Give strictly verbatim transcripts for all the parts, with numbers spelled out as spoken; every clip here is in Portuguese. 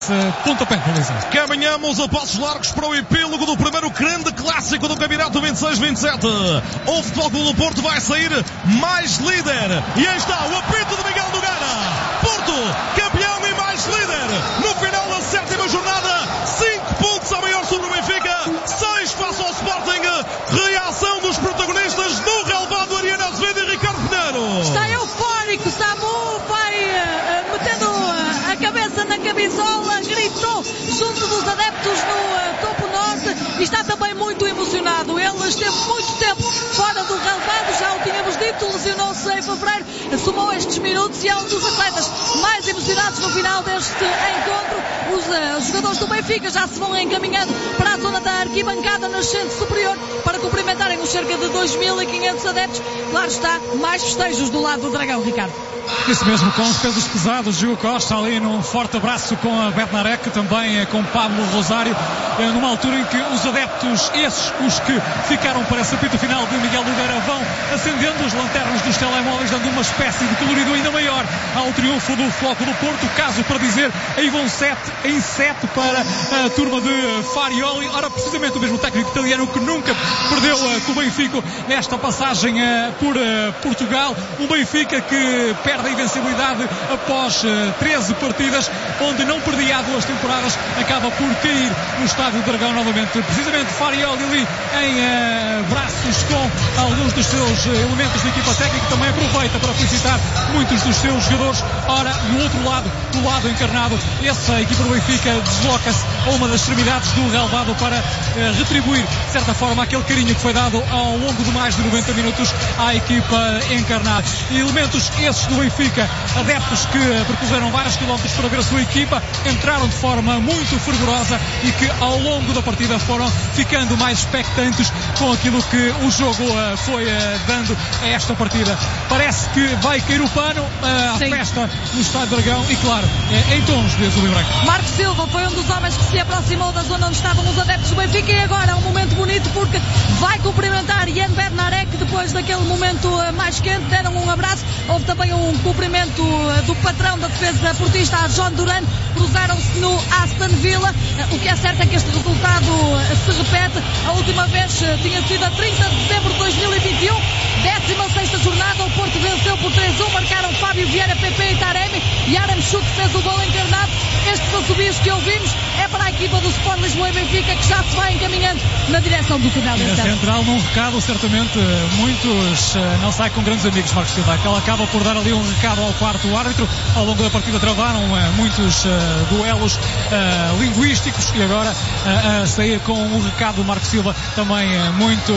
Pontapé de baliza. Caminhamos a passos largos para o epílogo do primeiro grande clássico do campeonato vinte e seis vinte e sete. O Futebol Clube do Porto vai sair mais líder. E aí está o apito de Miguel Nogueira. Porto, campeão e mais líder. No final da sétima jornada, cinco pontos a maior sobre o Benfica, seis face ao Sporting. Reação dos protagonistas no relvado Ariana Azevedo e Ricardo Pinheiro. Está eufórico, Samu vai uh, metendo uh, a cabeça na camisola, gritou junto dos adeptos no uh, topo norte e está também muito emocionado. Ele esteve muito tempo fora do relvado, já o tínhamos dito, lesionou-se em fevereiro, somou estes minutos e é um dos atletas mais emocionados no final deste encontro. Os uh, jogadores do Benfica já se vão encaminhando para a zona da arquibancada nascente superior para cumprimentarem os cerca de dois mil e quinhentos adeptos. Claro está, mais festejos do lado do Dragão, Ricardo. Isso mesmo, com os pesos pesados, Gil Costa ali num forte abraço com a Bednarek, também com Pablo Rosário, numa altura em que os adeptos, esses os que ficaram para esse apito final de Miguel Nogueira, vão acendendo as lanternas dos telemóveis, dando uma espécie de colorido ainda maior ao triunfo do Floco do Porto. Caso para dizer, aí vão sete em sete para a turma de Farioli. Ora, precisamente o mesmo técnico italiano que nunca perdeu com o Benfica nesta passagem por Portugal. Um Benfica que perde a invencibilidade após uh, treze partidas, onde não perdia há duas temporadas, acaba por cair no estádio do Dragão novamente. Precisamente Farioli ali em uh, braços com alguns dos seus uh, elementos da equipa técnica, também aproveita para felicitar muitos dos seus jogadores. Ora, no outro lado, do lado encarnado, essa equipa do Benfica desloca-se a uma das extremidades do relvado para uh, retribuir, de certa forma, aquele carinho que foi dado ao longo de mais de noventa minutos à equipa encarnada. E elementos esses do Benfica, adeptos que percorreram vários quilómetros para ver a sua equipa, entraram de forma muito fervorosa e que ao longo da partida foram ficando mais expectantes com aquilo que o jogo uh, foi uh, dando a esta partida. Parece que vai cair o pano uh, à Sim. festa no Estádio Dragão e, claro, é, em tons de azul e branco. Marcos Silva foi um dos homens que se aproximou da zona onde estavam os adeptos do Benfica e agora é um momento bonito porque vai cumprimentar Jan Bednarek depois daquele momento uh, mais quente, deram um abraço, houve também um cumprimento do patrão da defesa portista, a John Duran, cruzaram-se no Aston Villa. O que é certo é que este resultado se repete. A última vez tinha sido a trinta de dezembro de dois mil e vinte e um, décima sexta jornada, o Porto venceu por três a um, marcaram Fábio Vieira, Pepe e Taremi, e Aramchuk fez o gol encarnado. Estes assobios que ouvimos é para a equipa do Sport Lisboa e Benfica, que já se vai encaminhando na direção do túnel da central, num recado, certamente muitos não saem com grandes amigos, Marcos Silva. Ela acaba por dar ali um recado ao quarto árbitro. Ao longo da partida travaram uh, muitos uh, duelos uh, linguísticos e agora uh, uh, sair com um recado do Marcos Silva também uh, muito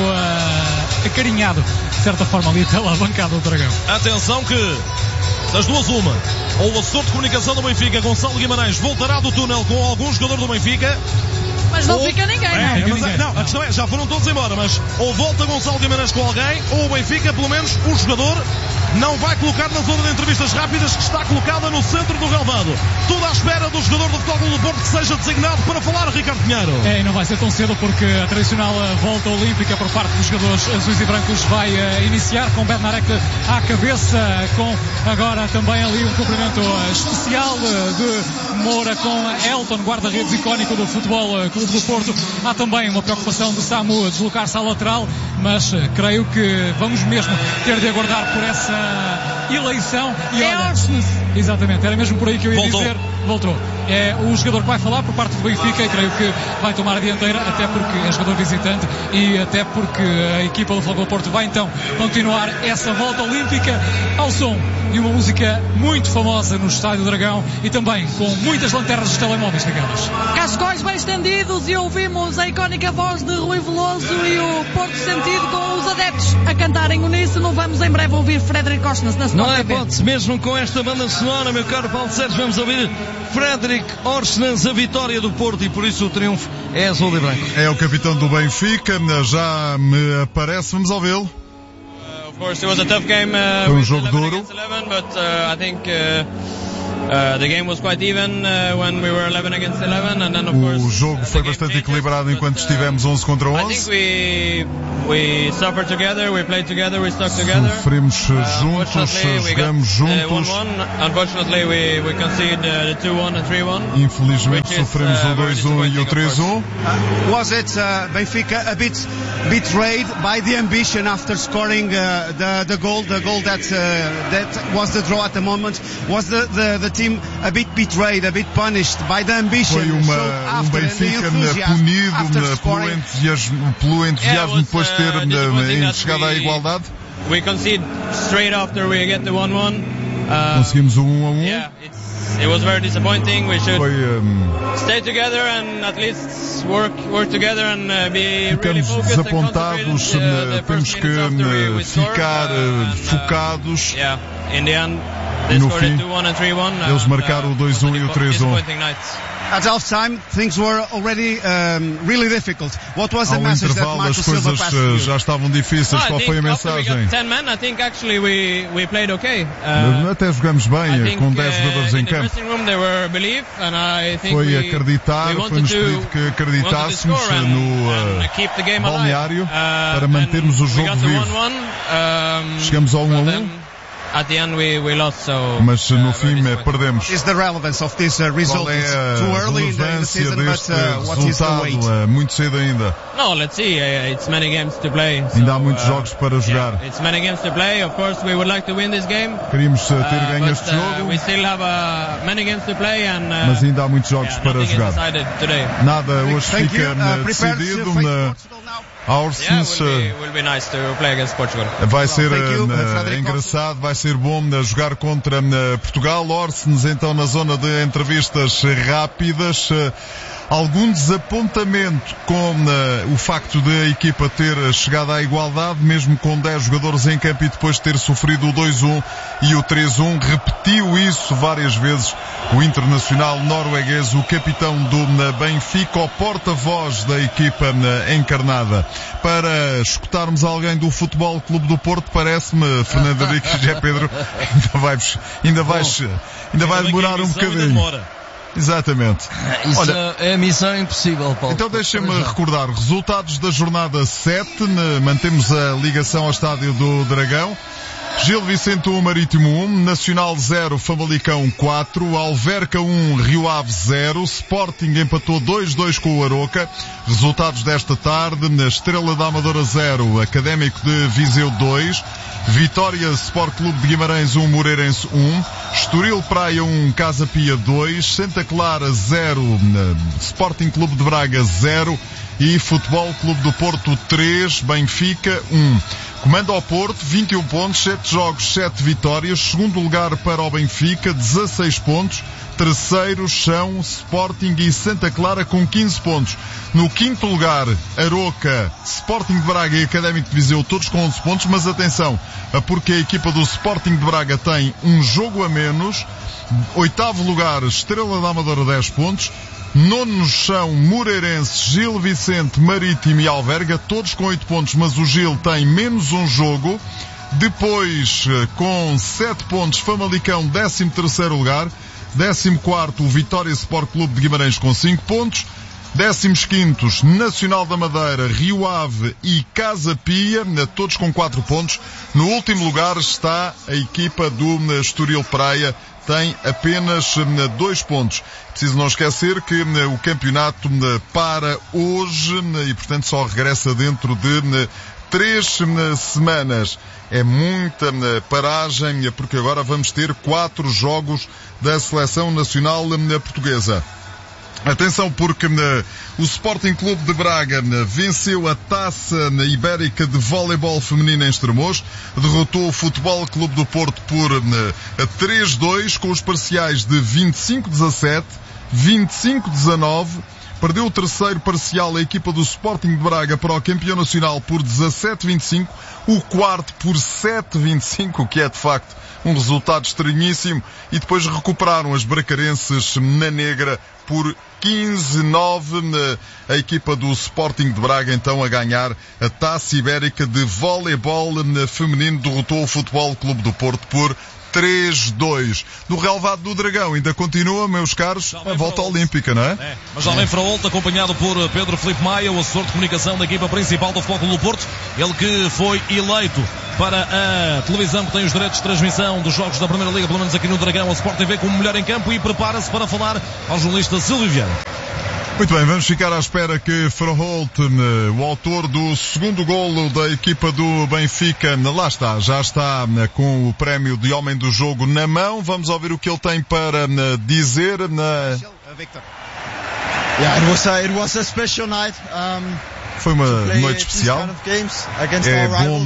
uh, acarinhado, de certa forma, ali pela bancada do Dragão. Atenção que das duas uma, ou o assessor de comunicação do Benfica, Gonçalo Guimarães, voltará do túnel com algum jogador do Benfica. Mas não ou, fica ninguém, é, não. é, mas, ninguém. não, a questão é, já foram todos embora, mas ou volta Gonçalo Guimarães com alguém, ou o Benfica, pelo menos o jogador, não vai colocar na zona de entrevistas rápidas que está colocada no centro do relvado. Tudo à espera do jogador do Futebol Clube do Porto que seja designado para falar, Ricardo Pinheiro. É, e não vai ser tão cedo porque a tradicional volta olímpica por parte dos jogadores azuis e brancos vai uh, iniciar com Bednarek à cabeça, com agora também ali um cumprimento uh, especial uh, de Moura com Elton, guarda-redes icónico do Futebol uh, Clube do Porto. Há também uma preocupação de Samu a deslocar-se à lateral, mas uh, creio que vamos mesmo ter de aguardar por essa eleição. E é olha, Orsnes. exatamente, era mesmo por aí que eu ia Voltou. dizer. Voltou. É o jogador que vai falar por parte do Benfica e creio que vai tomar a dianteira, até porque é jogador visitante e até porque a equipa do Futebol Porto vai então continuar essa volta olímpica ao som de uma música muito famosa no Estádio do Dragão e também com muitas lanternas dos telemóveis ligadas. Cascóis bem estendidos e ouvimos a icónica voz de Rui Veloso e o Porto Sentido com os adeptos a cantarem uníssono. Vamos em breve ouvir Frederic Orsnes na Sport Não é T V. hipótese mesmo com esta banda sonora, meu caro Paulo Sérgio. Vamos ouvir Frederic Orsnes, a vitória do Porto, e por isso o triunfo é azul e branco. É o capitão do Benfica, já me aparece, vamos ouvi-lo. Of course, it was a tough game. Uh, Foi um with jogo eleven duro. against eleven, but uh, I think uh, Uh, the game was quite even uh, when we were eleven against eleven, and then of course o jogo foi bastante equilibrado enquanto estivemos onze contra onze. I think we we suffered together, we played together, we stuck together. Sofremos juntos, jogamos juntos. Unfortunately, we we conceded the two one and three one. Infelizmente sofremos o dois um e o três um. Was it uh, Benfica a bit betrayed by the ambition after scoring uh, the the goal, the goal that uh, that was the draw at the moment? Was the the, the team a bit betrayed, a bit punished by the ambition? Foi uma, um Benfica punido pelo entusiasmo, pelo entusiasmo depois de ter uh, chegado à igualdade. We concede straight after we get the one one. Uh, Conseguimos o um a um. Yeah, it's, it was very disappointing. We should Foi, um, stay together and at least work work together and uh, be really ficamos focused desapontados. and uh, Temos que uh, ficar uh, focados. Yeah, in the end, they no scored fim, two one and three one. Eles marcaram o dois um e o três um. At half time, things were already um, really difficult. What was the Ao message that intervalo Marco as Silva coisas passed to you? já estavam difíceis. No, Qual foi a mensagem? ten men, I think actually we we played okay. Uh, Até jogamos bem, com dez jogadores uh, em campo. Foi acreditar, foi-nos pedido que acreditássemos no uh, balneário para mantermos o jogo vivo. Chegamos ao um a um. At the end we, we lost, so, mas no uh, fim perdemos. Is the relevance of this uh, result? Qual é a too early in the season, but uh, what is the weight? Uh, muito cedo ainda. No, let's see. Uh, it's many games to play. So, ainda há muitos uh, jogos para jogar. Yeah, it's many games to play. Of course, we would like to win this game. Queríamos uh, ter uh, ganho but, este jogo. Uh, we still have uh, many games to play and. Uh, mas ainda há muitos jogos yeah, para jogar. Nada hoje Thank fica uh, decidido na. Orsens yeah, will be, will be nice to play against Portugal. Vai ser you, uh, engraçado, vai ser bom uh, jogar contra uh, Portugal. Orsens então na zona de entrevistas rápidas. Uh, Algum desapontamento com uh, o facto de a equipa ter chegado à igualdade, mesmo com dez jogadores em campo e depois de ter sofrido o dois um e o três um. Repetiu isso várias vezes o internacional norueguês, o capitão do uh, Benfica, o porta-voz da equipa uh, encarnada. Para escutarmos alguém do Futebol Clube do Porto, parece-me, Fernando Henrique e José Pedro, ainda vai, ainda vais, ainda vai demorar um bocadinho. Exatamente. Isso Olha, é a missão impossível, Paulo. Então deixem-me recordar resultados da jornada sete. Mantemos a ligação ao estádio do Dragão. Gil Vicente um, Marítimo um, Nacional zero, Famalicão quatro, Alverca um, Rio Ave zero, Sporting empatou dois dois com o Aroca. Resultados desta tarde: na Estrela da Amadora zero, Académico de Viseu dois, Vitória Sport Clube de Guimarães um, Moreirense um, Estoril Praia um, Casa Pia dois, Santa Clara zero, Sporting Clube de Braga zero e Futebol Clube do Porto três, Benfica um. Comanda ao Porto, vinte e um pontos, sete jogos, sete vitórias. Segundo lugar para o Benfica, dezasseis pontos. Terceiros são Sporting e Santa Clara com quinze pontos. No quinto lugar, Aroca, Sporting de Braga e Académico de Viseu, todos com onze pontos. Mas atenção, porque a equipa do Sporting de Braga tem um jogo a menos. Oitavo lugar, Estrela da Amadora, dez pontos. Nonos são Moreirense, Gil Vicente, Marítimo e Alverca, todos com oito pontos, mas o Gil tem menos um jogo. Depois, com sete pontos, Famalicão, décimo terceiro lugar. Décimo quarto, o Vitória Sport Clube de Guimarães com cinco pontos. Décimos quintos, Nacional da Madeira, Rio Ave e Casa Pia, todos com quatro pontos. No último lugar está a equipa do Estoril Praia, tem apenas dois pontos. Preciso não esquecer que o campeonato para hoje e, portanto, só regressa dentro de três semanas. É muita paragem, porque agora vamos ter quatro jogos da Seleção Nacional Portuguesa. Atenção, porque uh, o Sporting Clube de Braga uh, venceu a Taça uh, Ibérica de Voleibol Feminino em Estremoz, derrotou o Futebol Clube do Porto por uh, três dois, com os parciais de vinte e cinco a dezassete, vinte e cinco a dezanove, perdeu o terceiro parcial a equipa do Sporting de Braga para o campeão nacional por dezassete a vinte e cinco, o quarto por sete a vinte e cinco, o que é de facto um resultado estranhíssimo, e depois recuperaram as bracarenses na negra por quinze a nove, a equipa do Sporting de Braga então a ganhar a Taça Ibérica de Voleibol feminino, derrotou o Futebol Clube do Porto por três dois. No relvado do Dragão ainda continua, meus caros, a volta olímpica, não é? É, mas já vem Fraolta, acompanhado por Pedro Filipe Maia, o assessor de comunicação da equipa principal do Futebol Clube do Porto, ele que foi eleito para a televisão que tem os direitos de transmissão dos jogos da Primeira Liga, pelo menos aqui no Dragão, a Sport T V, como melhor em campo, e prepara-se para falar ao jornalista Silvio Vieira. Muito bem, vamos ficar à espera que Fraholt, o autor do segundo golo da equipa do Benfica, lá está, já está com o prémio de homem do jogo na mão. Vamos ouvir o que ele tem para dizer. Na... Yeah, it was a, it was a special night. Um... Foi uma noite especial. É bom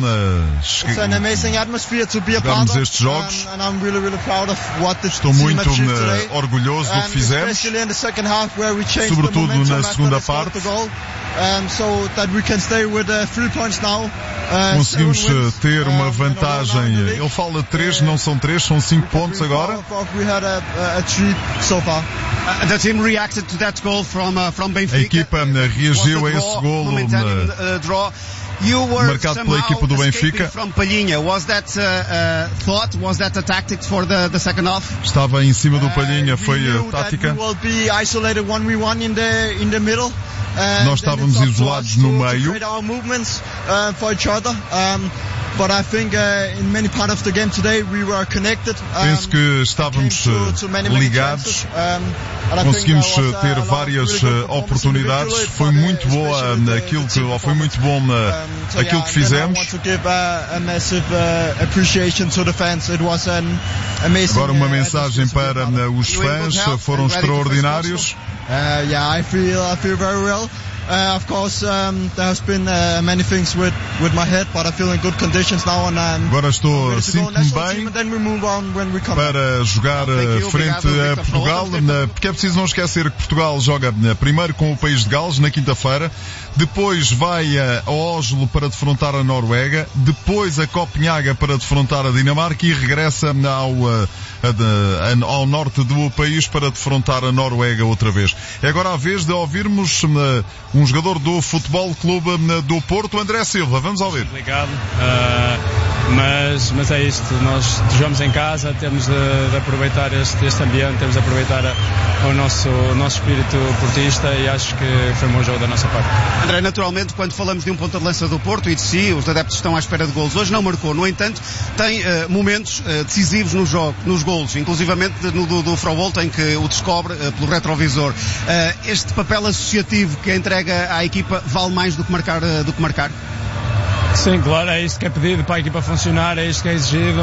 jogarmos estes jogos. Estou muito orgulhoso do que fizemos, sobretudo na segunda parte. Conseguimos ter uma vantagem. Ele fala de três, não são três, são cinco pontos agora. A equipa reagiu a esse golo marcado pela equipa do Benfica. Estava em cima do Palhinha, foi a tática. Nós estávamos isolados no meio. Penso que estávamos ligados. Conseguimos ter várias oportunidades. Foi muito boa aquilo que, ou foi muito bom aquilo que fizemos. Agora uma mensagem para os fãs, foram extraordinários. Uh, yeah, I feel I feel very well. Uh, of course, um, there has been uh, many things with, with my head, but I feel in good conditions now. And um, agora estou sinto-me bem para jogar frente a Portugal, porque é preciso não esquecer que Portugal joga primeiro com o país de Gales na quinta-feira, depois vai a Oslo para defrontar a Noruega, depois a Copenhaga para defrontar a Dinamarca e regressa ao, a, a, ao norte do país para defrontar a Noruega outra vez. É agora a vez de ouvirmos um jogador do Futebol Clube do Porto, André Silva. Vamos ouvir. Obrigado. Uh, mas, mas é isto. Nós jogamos em casa, temos de, de aproveitar este, este ambiente, temos de aproveitar o nosso, o nosso espírito portista e acho que foi um bom jogo da nossa parte. André, naturalmente, quando falamos de um ponta de lança do Porto e de si, os adeptos estão à espera de golos. Hoje não marcou. No entanto, tem uh, momentos uh, decisivos no jogo, nos golos, inclusivamente no do, do Fraolta, em que o descobre uh, pelo retrovisor. Uh, este papel associativo que entrega à equipa vale mais do que marcar, do que marcar? Sim, claro, é isto que é pedido para a equipa funcionar, é isto que é exigido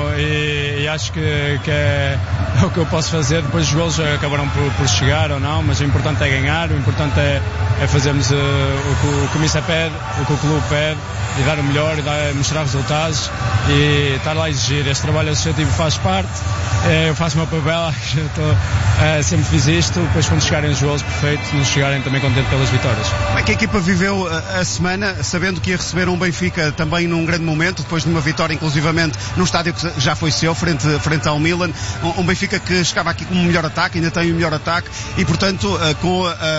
e, e acho que, que é o que eu posso fazer. Depois os golos acabarão por, por chegar ou não, mas o importante é ganhar, o importante é, é fazermos uh, o que o Comissão pede, o que o clube pede e dar o melhor e dar, mostrar resultados e estar lá a exigir. Este trabalho associativo faz parte, eu faço o meu papel, estou, uh, sempre fiz isto, depois quando chegarem os golos, perfeito, nos chegarem também contente pelas vitórias. Como é que a equipa viveu a, a semana, sabendo que ia receber um Benfica também num grande momento, depois de uma vitória inclusivamente num estádio que já foi seu, frente, frente ao Milan, um, um Benfica que chegava aqui com o melhor ataque, ainda tem o melhor ataque e portanto uh, com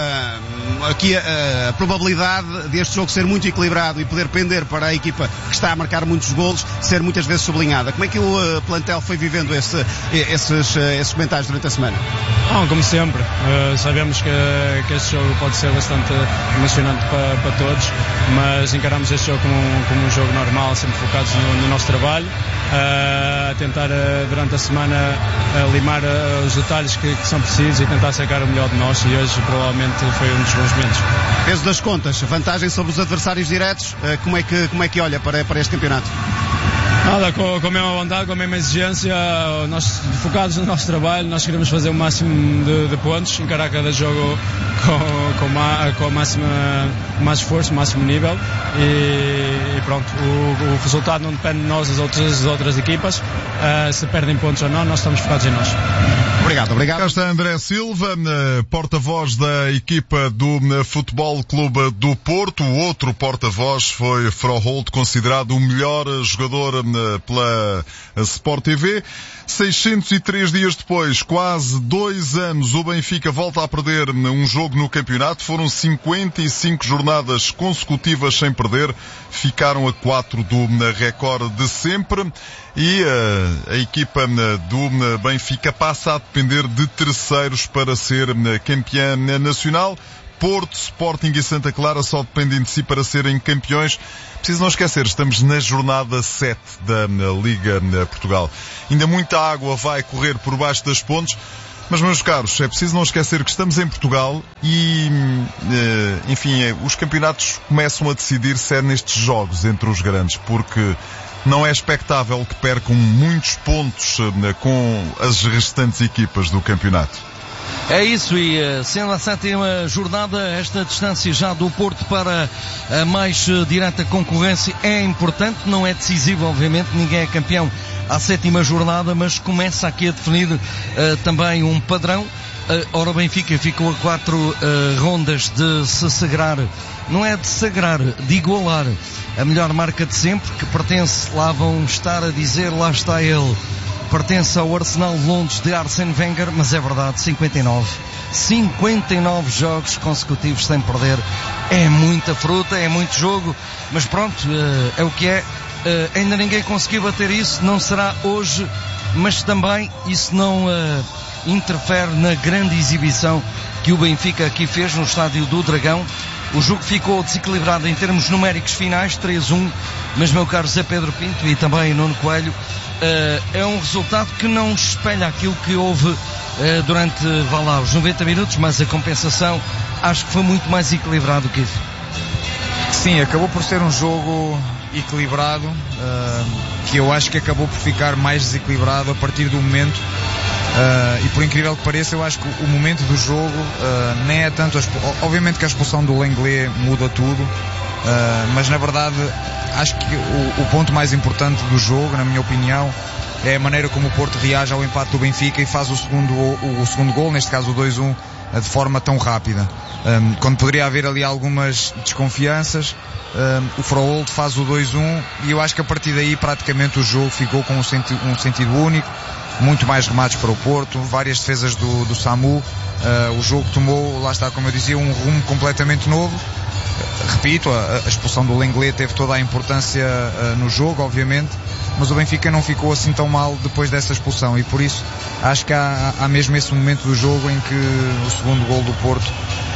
uh, aqui a, a probabilidade deste jogo ser muito equilibrado e poder pender para a equipa que está a marcar muitos golos, ser muitas vezes sublinhada. Como é que o uh, plantel foi vivendo esse, esses, uh, esses comentários durante a semana? Bom, como sempre, uh, sabemos que, que este jogo pode ser bastante emocionante para, para todos, mas encaramos este jogo como um, como um jogo normal, sempre focados no, no nosso trabalho, uh, a tentar uh, durante a semana uh, limar uh, os detalhes que, que são precisos e tentar sacar o melhor de nós, e hoje provavelmente foi um dos bons momentos. Peso das contas, vantagem sobre os adversários diretos, uh, como é que, como é que olha para, para este campeonato? Nada, com, com a mesma vontade, com a mesma exigência, nós focados no nosso trabalho, nós queremos fazer o máximo de, de pontos, encarar cada jogo com, com, ma, com a máxima, mais esforço, o máximo nível e, e pronto, o, o resultado não depende de nós, das outras, das outras equipas, uh, se perdem pontos ou não, nós estamos focados em nós. Obrigado, obrigado. Cá está André Silva, porta-voz da equipa do Futebol Clube do Porto. O outro porta-voz foi Froholt, considerado o melhor jogador pela Sport T V. seiscentos e três dias depois, quase dois anos, o Benfica volta a perder um jogo no campeonato. Foram cinquenta e cinco jornadas consecutivas sem perder. Ficaram a quatro do recorde de sempre. E uh, a equipa uh, do uh, Benfica passa a depender de terceiros para ser uh, campeã nacional. Porto, Sporting e Santa Clara só dependem de si para serem campeões. Preciso não esquecer, estamos na jornada sete da uh, Liga uh, Portugal. Ainda muita água vai correr por baixo das pontes. Mas, meus caros, é preciso não esquecer que estamos em Portugal e, uh, enfim, os campeonatos começam a decidir se é nestes jogos entre os grandes, porque não é expectável que percam muitos pontos uh, com as restantes equipas do campeonato. É isso, e sendo a sétima jornada, esta distância já do Porto para a mais direta concorrência é importante, não é decisivo, obviamente, ninguém é campeão à sétima jornada, mas começa aqui a definir uh, também um padrão. Uh, ora, o Benfica ficou a quatro uh, rondas de se sagrar, não é de sagrar, de igualar a melhor marca de sempre, que pertence, lá vão estar a dizer, lá está ele, pertence ao Arsenal de Londres de Arsene Wenger, mas é verdade, cinquenta e nove. cinquenta e nove jogos consecutivos sem perder. É muita fruta, é muito jogo, mas pronto, é o que é. Ainda ninguém conseguiu bater isso, não será hoje, mas também isso não interfere na grande exibição que o Benfica aqui fez no estádio do Dragão. O jogo ficou desequilibrado em termos numéricos finais, três a um, mas, meu caro Zé Pedro Pinto e também Nuno Coelho, Uh, é um resultado que não espelha aquilo que houve uh, durante, vá lá, os noventa minutos, mas a compensação acho que foi muito mais equilibrado que isso. Sim, acabou por ser um jogo equilibrado, uh, que eu acho que acabou por ficar mais desequilibrado a partir do momento, uh, e por incrível que pareça, eu acho que o momento do jogo uh, nem é tanto, a expul... obviamente que a expulsão do Lenglet muda tudo, uh, mas na verdade acho que o, o ponto mais importante do jogo, na minha opinião, é a maneira como o Porto reage ao empate do Benfica e faz o segundo, o, o segundo gol, neste caso o dois a um, de forma tão rápida. Um, quando poderia haver ali algumas desconfianças, um, o Froholt faz o dois a um e eu acho que a partir daí praticamente o jogo ficou com um, senti- um sentido único, muito mais remates para o Porto, várias defesas do, do Samu, uh, o jogo tomou, lá está, como eu dizia, um rumo completamente novo. Repito, a, a expulsão do Lenglet teve toda a importância uh, no jogo, obviamente, mas o Benfica não ficou assim tão mal depois dessa expulsão e por isso acho que há, há mesmo esse momento do jogo em que o segundo gol do Porto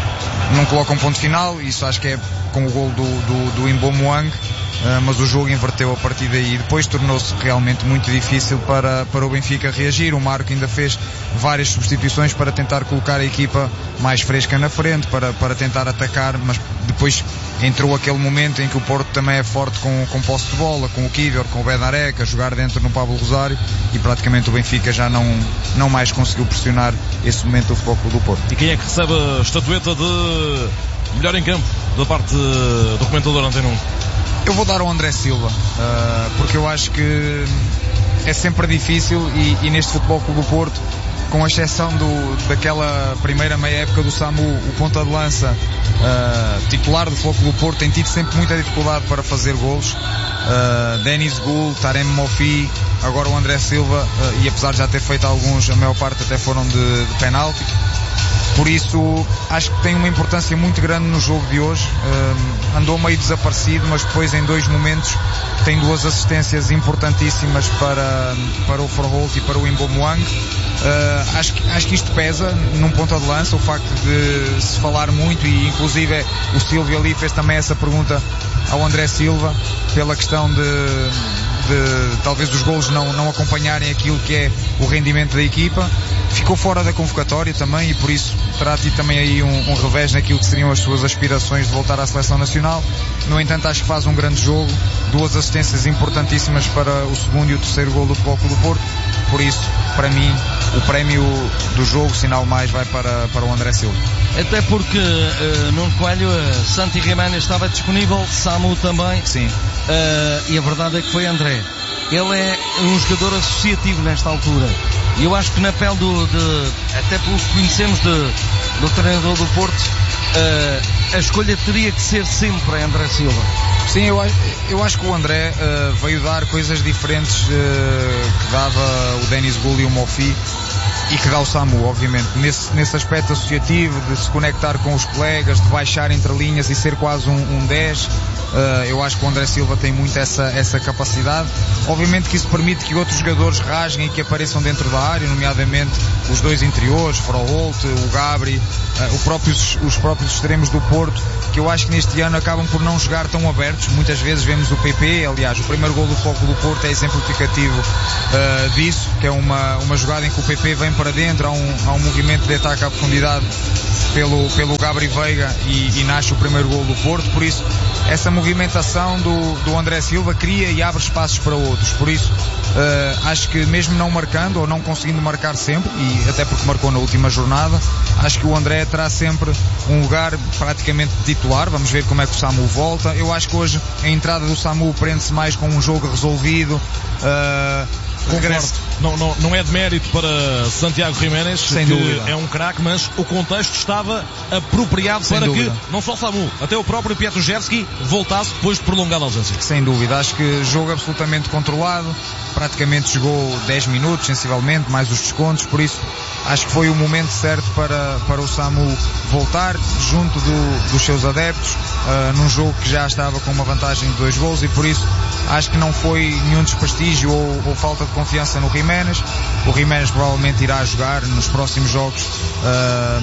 não coloca um ponto final, isso acho que é com o gol do, do, do Mbomwang, uh, mas o jogo inverteu a partir daí e depois tornou-se realmente muito difícil para, para o Benfica reagir. O Marco ainda fez várias substituições para tentar colocar a equipa mais fresca na frente, para, para tentar atacar, mas depois entrou aquele momento em que o Porto também é forte com, com posse de bola, com o Kivior, com o Bednarek, a jogar dentro no Pablo Rosário e praticamente o Benfica já não, não mais conseguiu pressionar esse momento do Futebol Clube do Porto. E quem é que recebe a estatueta de melhor em campo da parte do comentador Antena um? Eu vou dar ao André Silva, uh, porque eu acho que é sempre difícil e, e neste Futebol Clube do Porto, com exceção do, daquela primeira meia época do Samu, o ponta de lança uh, titular do Futebol Clube do Porto tem tido sempre muita dificuldade para fazer golos. Uh, Denis Gul, Tarem Mofi, agora o André Silva, uh, e apesar de já ter feito alguns, a maior parte até foram de, de penalti. Por isso, acho que tem uma importância muito grande no jogo de hoje. Uh, andou meio desaparecido, mas depois em dois momentos tem duas assistências importantíssimas para, para o Froholt e para o Mbomwang. Uh, acho, que, acho que isto pesa num ponta de lança, o facto de se falar muito, e inclusive o Silvio ali fez também essa pergunta ao André Silva, pela questão de, de talvez os golos não, não acompanharem aquilo que é o rendimento da equipa. Ficou fora da convocatória também e por isso terá tido também aí um, um revés naquilo que seriam as suas aspirações de voltar à seleção nacional. No entanto, acho que faz um grande jogo, duas assistências importantíssimas para o segundo e o terceiro gol do Futebol Clube do Porto. Por isso, para mim, o prémio do jogo, sinal mais, vai para, para o André Silva. Até porque uh, Nuno Coelho, uh, Santi Giménez estava disponível, Samu também. Sim. Uh, e a verdade é que foi André. Ele é um jogador associativo nesta altura E eu acho que na pele do, de, até pelo que conhecemos de, do treinador do Porto, uh, a escolha teria que ser sempre André Silva. Sim, eu, eu acho que o André uh, veio dar coisas diferentes uh, que dava o Denis Gulli e o Mofi e que dá o Samu, obviamente, nesse, nesse aspecto associativo, de se conectar com os colegas, de baixar entre linhas e ser quase um, um dez. Uh, eu acho que o André Silva tem muito essa, essa capacidade. Obviamente que isso permite que outros jogadores rasguem e que apareçam dentro da área, nomeadamente os dois interiores, Froholt, o Gabri, uh, o próprios, os próprios extremos do Porto, que eu acho que neste ano acabam por não jogar tão abertos. Muitas vezes vemos o P P, aliás, o primeiro gol do Foco do Porto é exemplificativo uh, disso, que é uma, uma jogada em que o P P vem para dentro, há um, há um movimento de ataque à profundidade pelo, pelo Gabri Veiga e, e nasce o primeiro gol do Porto. Por isso, essa movimentação do, do André Silva cria e abre espaços para outros. Por isso, uh, acho que mesmo não marcando ou não conseguindo marcar sempre, e até porque marcou na última jornada, acho que o André terá sempre um lugar praticamente titular. Vamos ver como é que o Samu volta. Eu acho que hoje a entrada do Samu prende-se mais com um jogo resolvido. Uh, Concordo. Não, não, não é de mérito para Santiago Jiménez, sem que dúvida. É um craque, mas o contexto estava apropriado sem para dúvida. Que não só o Samu, até o próprio Pietruszewski voltasse depois de prolongada ausência. Sem dúvida, acho que jogo absolutamente controlado, praticamente jogou dez minutos, sensivelmente, mais os descontos, por isso acho que foi o momento certo para, para o Samu voltar junto do, dos seus adeptos, uh, num jogo que já estava com uma vantagem de dois gols, e por isso acho que não foi nenhum desprestígio ou, ou falta de confiança no Jiménez. O Jiménez provavelmente irá jogar nos próximos jogos uh,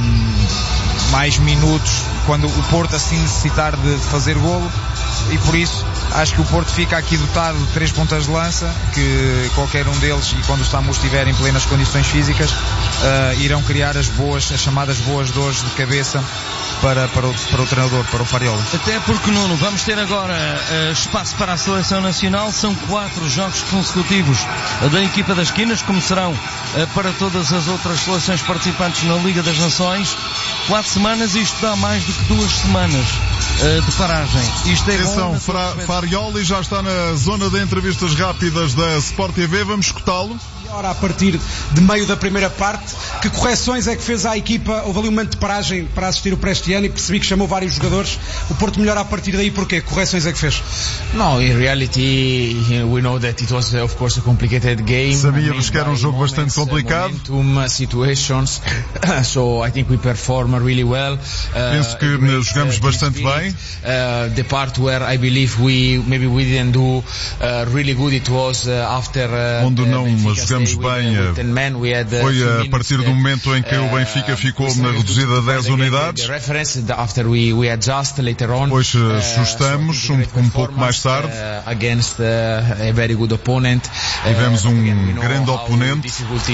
mais minutos quando o Porto assim necessitar de fazer golo, e por isso acho que o Porto fica aqui dotado de três pontas de lança, que qualquer um deles, e quando o Samu estiver em plenas condições físicas, uh, irão criar as boas, as chamadas boas dores de cabeça para, para, o, para o treinador, para o Fariola. Até porque, Nuno, vamos ter agora uh, espaço para a seleção nacional. São quatro jogos consecutivos da equipa das Quinas, como serão uh, para todas as outras seleções participantes na Liga das Nações. Quatro semanas, isto dá mais do que duas semanas uh, de paragem. Isto é Atenção, bom, Fra- Farioli já está na zona de entrevistas rápidas da Sport T V, vamos escutá-lo. Ora, a partir de meio da primeira parte, que correções é que fez à equipa? Houve ali um momento de paragem para assistir o pré-este ano e percebi que chamou vários jogadores. O Porto melhora a partir daí, porquê? Que correções é que fez? No, in reality we know that it was of course a complicated game. Sabíamos que era um jogo bastante complicado. Momentum situations. So I think we performed really well. Uh, Penso que uh, jogamos bastante bem. Uh, the part where I believe we maybe we didn't do uh, really good, it was uh, after uh, onde não jogamos bem foi a partir do momento em que o Benfica ficou na reduzida a dez unidades. Depois ajustamos um, um pouco mais tarde. Tivemos um grande oponente.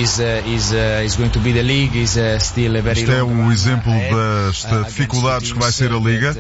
Este é o exemplo das dificuldades que vai ser a Liga.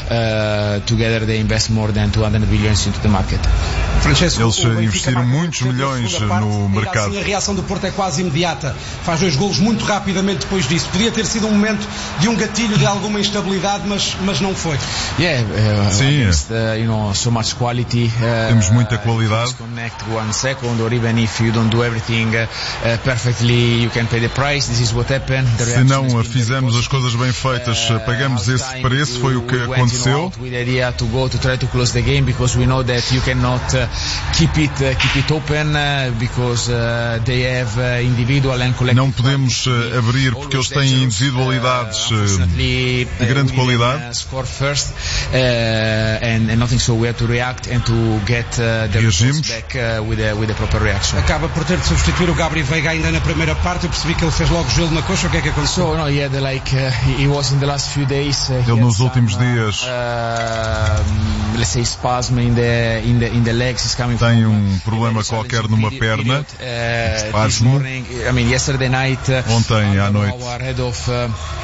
Francesco, eles investiram muitos milhões no mercado. Assim, a reação do Porto é quase imediata. Faz dois golos muito rapidamente depois disso. Podia ter sido um momento de um gatilho de alguma instabilidade, mas, mas não foi. Yeah, uh, Sim, against, uh, you know, so much quality, uh, temos muita qualidade. Connect one second, or even if you don't do everything uh, uh, perfectly, you can pay the price. This is what happened. Se não fizermos as coisas bem feitas, pagamos esse preço. Foi o que aconteceu. With the idea to go to try to close the game, because we know that you cannot uh, keep it uh, keep it open uh, because uh, they have uh, individual and collective. Não podemos uh, abrir porque eles têm individualidades uh, de grande qualidade. Score first and nothing, so we have to react and to get the Reagimos. back with the with the proper reaction. Acaba por ter de substituir o Gabri Veiga ainda na primeira parte. Eu percebi que ele fez logo gelo na coxa. O que é que aconteceu? So no, he had like uh, he was in the last few days. Uh, ele nos últimos dias. Uh, let's say spasm in the in the in the legs is coming. Tem um problema qualquer numa perna. Espasmo. I mean, yesterday night. Ontem à noite. Our head of uh,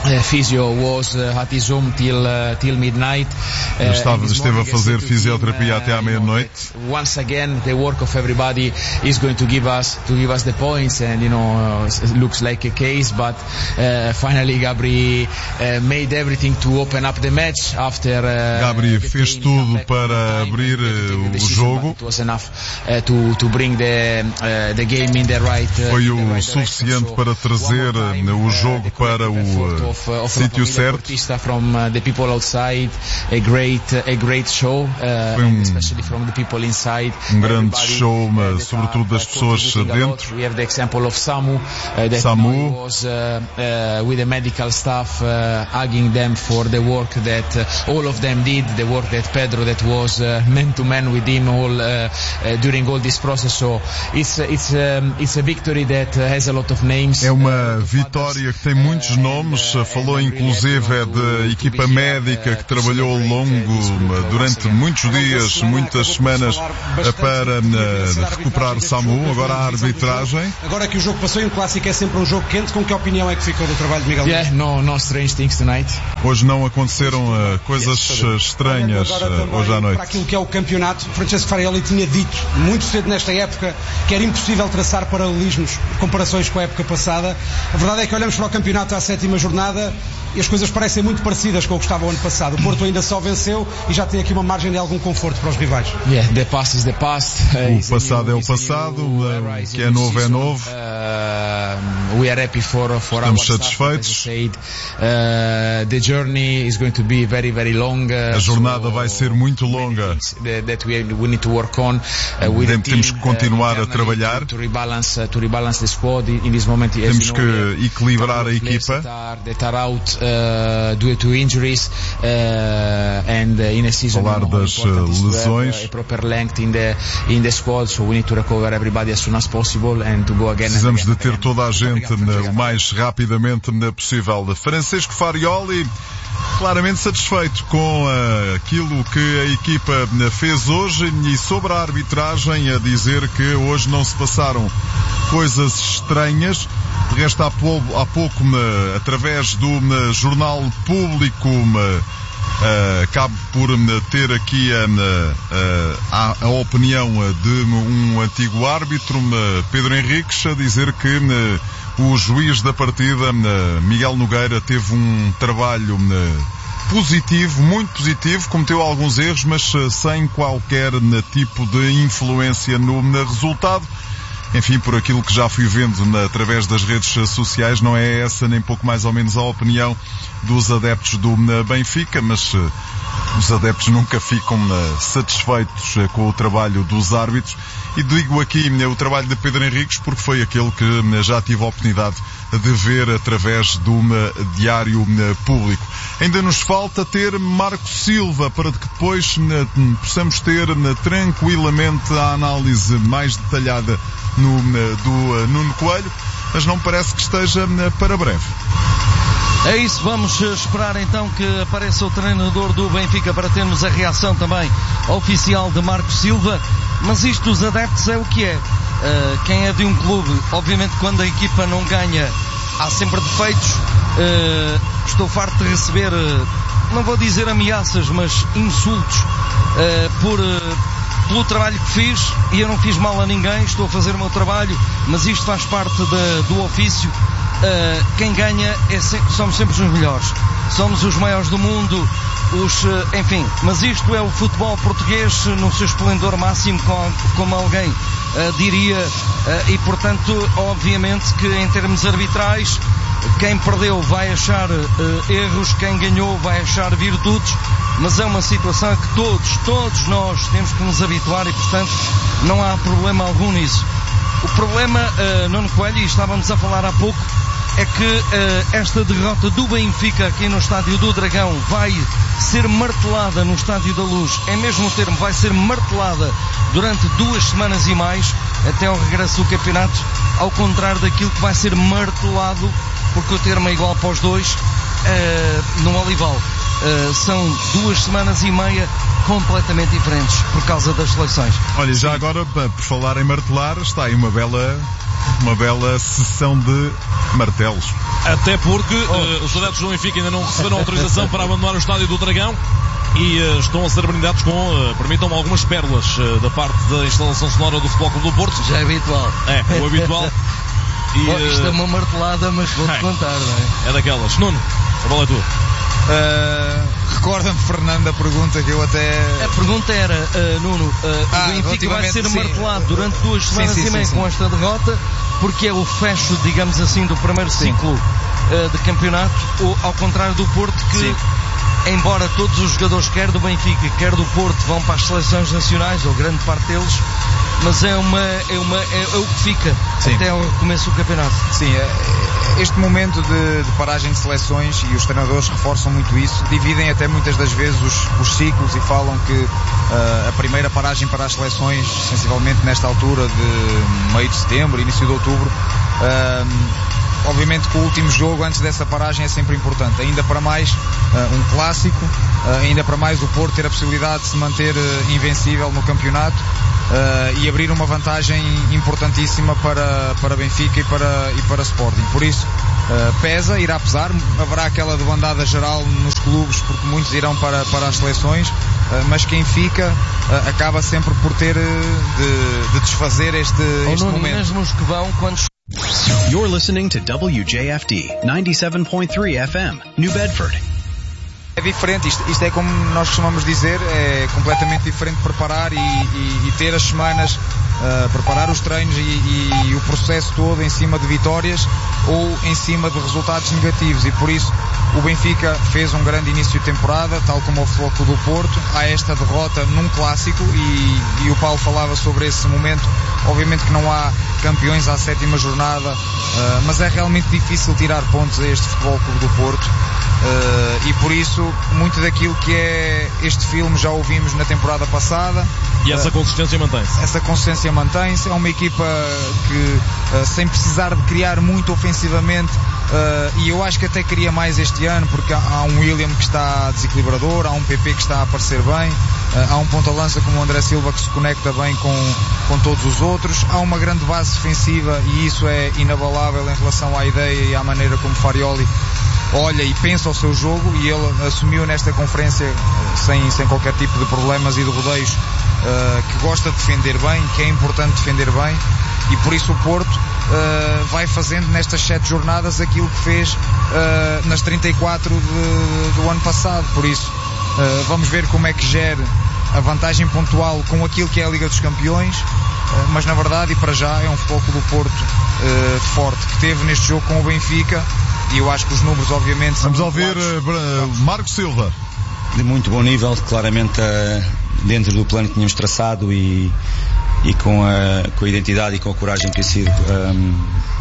Uh, physio was uh, at his home till uh, till midnight. Uh, estava, esteve a fazer fisioterapia até à meia-noite. Once again, the work of everybody is going to give us to give us the points, and you know, uh, it looks like a case, but uh, finally Gabri uh, made everything to open up the match after. Uh, Gabri fez tudo para abrir uh, o jogo. It was enough uh, to to bring the uh, the game in the right. Uh, Foi o suficiente para trazer uh, o jogo para o Of, of sítio certo. From uh, the people outside, a great, uh, a great show, uh, um, especially from the people inside. Um grande show, uh, sobretudo das pessoas dentro. We have the example of Samu, uh, that Samu was uh, uh, with the medical staff, uh, hugging them for the work that uh, all of them did, the work that Pedro, that was uh, man to man with him all uh, uh, during all this process. So it's it's um, it's a victory that uh, has a lot of names. É uma vitória que tem muitos nomes. Falou inclusive da equipa médica que trabalhou ao longo, durante muitos dias, muitas semanas, para recuperar Samu. Agora a arbitragem. Agora que o jogo passou e um clássico é sempre um jogo quente, com que opinião é que ficou do trabalho de Miguel? Yeah, no, no strange things tonight. Hoje não aconteceram uh, coisas estranhas uh, hoje à noite. Para aquilo que é o campeonato, Francesco Farioli tinha dito muito cedo nesta época que era impossível traçar paralelismos, comparações com a época passada. A verdade é que olhamos para o campeonato à sétima jornada e as coisas parecem muito parecidas com o que estava o ano passado. O Porto ainda só venceu e já tem aqui uma margem de algum conforto para os rivais. Yeah, the past is the past. Uh, o passado é o passado, o que é novo é novo. Uh, we are happy for, for Estamos satisfeitos. Uh, the journey is going to be very, very long. Uh, a jornada vai ser muito longa. That we, we need to work on. Uh, with the Temos que continuar uh, a trabalhar. To, to rebalance, uh, to rebalance the squad in this moment. Temos que know, equilibrar a equipa. That are, that are out, uh, due to injuries, uh, and uh, in a season falar das lesões. A proper length in the in the squad, so we need to recover everybody as soon as possible and to go again. Precisamos again, de ter again. toda a gente o mais rapidamente possível. Francisco Farioli claramente satisfeito com uh, aquilo que a equipa fez hoje, e sobre a arbitragem a dizer que hoje não se passaram coisas estranhas. De resto, há pouco, há pouco uh, através do uh, jornal público, uh, uh, acabo por uh, ter aqui uh, uh, a, a opinião de um antigo árbitro, uh, Pedro Henriques, a dizer que uh, o juiz da partida, uh, Miguel Nogueira, teve um trabalho uh, positivo, muito positivo, cometeu alguns erros, mas uh, sem qualquer uh, tipo de influência no uh, resultado. Enfim, por aquilo que já fui vendo na, através das redes sociais, não é essa nem pouco mais ou menos a opinião dos adeptos do uh, Benfica, mas uh, os adeptos nunca ficam uh, satisfeitos uh, com o trabalho dos árbitros. E digo aqui uh, o trabalho de Pedro Henriques porque foi aquele que uh, já tive a oportunidade de ver através do uh, diário uh, público. Ainda nos falta ter Marco Silva para que depois uh, possamos ter uh, tranquilamente a análise mais detalhada no, uh, do uh, Nuno Coelho, mas não parece que esteja uh, para breve. É isso, vamos esperar então que apareça o treinador do Benfica para termos a reação também oficial de Marco Silva, mas isto dos adeptos é o que é. Uh, quem é de um clube, obviamente quando a equipa não ganha há sempre defeitos. Uh, estou farto de receber, uh, não vou dizer ameaças, mas insultos uh, por... Uh, pelo trabalho que fiz, e eu não fiz mal a ninguém, estou a fazer o meu trabalho, mas isto faz parte de, do ofício. Uh, quem ganha é se, somos sempre os melhores, somos os maiores do mundo, os, uh, enfim, mas isto é o futebol português no seu esplendor máximo, como, como alguém uh, diria, uh, e portanto, obviamente que em termos arbitrais, quem perdeu vai achar uh, erros, quem ganhou vai achar virtudes, mas é uma situação que todos, todos nós temos que nos habituar e, portanto, não há problema algum nisso. O problema, uh, Nuno Coelho, e estávamos a falar há pouco, é que uh, esta derrota do Benfica aqui no Estádio do Dragão vai ser martelada no Estádio da Luz, é mesmo o termo, vai ser martelada durante duas semanas e mais, até ao regresso do campeonato, ao contrário daquilo que vai ser martelado, porque o termo é igual para os dois, uh, no Olival. uh, são duas semanas e meia completamente diferentes por causa das seleções. Olha, já agora, por falar em martelar, está aí uma bela, uma bela sessão de martelos. Até porque oh. uh, os adeptos do Benfica ainda não receberam autorização para abandonar o estádio do Dragão e uh, estão a ser brindados com, uh, permitam-me, algumas pérolas uh, da parte da instalação sonora do Futebol Clube do Porto. Já é habitual. É, o habitual. E, Bom, isto é uma martelada, mas vou-te é, contar, não é? É daquelas. Nuno, a bola é tua. Uh, Recorda-me, Fernando, a pergunta que eu até... A pergunta era, uh, Nuno, uh, ah, o Benfica vai ser sim. martelado durante duas semanas sim, sim, e meia com esta derrota, porque é o fecho, digamos assim, do primeiro ciclo uh, de campeonato, ou ao contrário do Porto, que... Sim. Embora todos os jogadores, quer do Benfica, quer do Porto, vão para as seleções nacionais, ou grande parte deles, mas é, uma, é, uma, é, é o que fica Sim. até ao começo do campeonato. Sim, este momento de, de paragem de seleções, e os treinadores reforçam muito isso, dividem até muitas das vezes os, os ciclos e falam que uh, a primeira paragem para as seleções, sensivelmente nesta altura de meio de setembro, início de outubro, uh, obviamente que o último jogo antes dessa paragem é sempre importante, ainda para mais uh, um clássico, uh, ainda para mais o Porto ter a possibilidade de se manter uh, invencível no campeonato uh, e abrir uma vantagem importantíssima para, para Benfica e para, e para Sporting. Por isso uh, pesa, irá pesar, haverá aquela debandada geral nos clubes porque muitos irão para, para as seleções, uh, mas quem fica uh, acaba sempre por ter uh, de, de desfazer este, este Ou não, momento. Mesmo os que vão, quando... You're listening to W J F D ninety-seven point three F M, New Bedford. É diferente, isto, isto é como nós costumamos dizer, é completamente diferente preparar e, e, e ter as semanas, uh, preparar os treinos e, e, e o processo todo em cima de vitórias ou em cima de resultados negativos, e por isso o Benfica fez um grande início de temporada, tal como o Futebol Clube do Porto. Há esta derrota num clássico e, e o Paulo falava sobre esse momento. Obviamente que não há campeões à sétima jornada, uh, mas é realmente difícil tirar pontos a este Futebol Clube do Porto. Uh, e por isso muito daquilo que é este filme já ouvimos na temporada passada. E essa uh, consistência mantém-se? Essa consistência mantém-se. É uma equipa que uh, sem precisar de criar muito ofensivamente, uh, e eu acho que até queria mais este ano, porque há, há um William que está desequilibrador, há um P P que está a aparecer bem, uh, há um ponta-lança como o André Silva que se conecta bem com, com todos os outros, há uma grande base defensiva e isso é inabalável em relação à ideia e à maneira como Farioli olha e pensa o seu jogo, e ele assumiu nesta conferência sem, sem qualquer tipo de problemas e de rodeios uh, que gosta de defender bem, que é importante defender bem, e por isso o Porto uh, vai fazendo nestas sete jornadas aquilo que fez uh, nas trinta e quatro de, do ano passado. Por isso uh, vamos ver como é que gera a vantagem pontual com aquilo que é a Liga dos Campeões, uh, mas na verdade e para já é um Futebol Clube do Porto uh, forte, que teve neste jogo com o Benfica. E eu acho que os números, obviamente, são... Vamos ouvir uh, Marco Silva. De muito bom nível, claramente uh, dentro do plano que tínhamos traçado e, e com, a, com a identidade e com a coragem que tem sido um,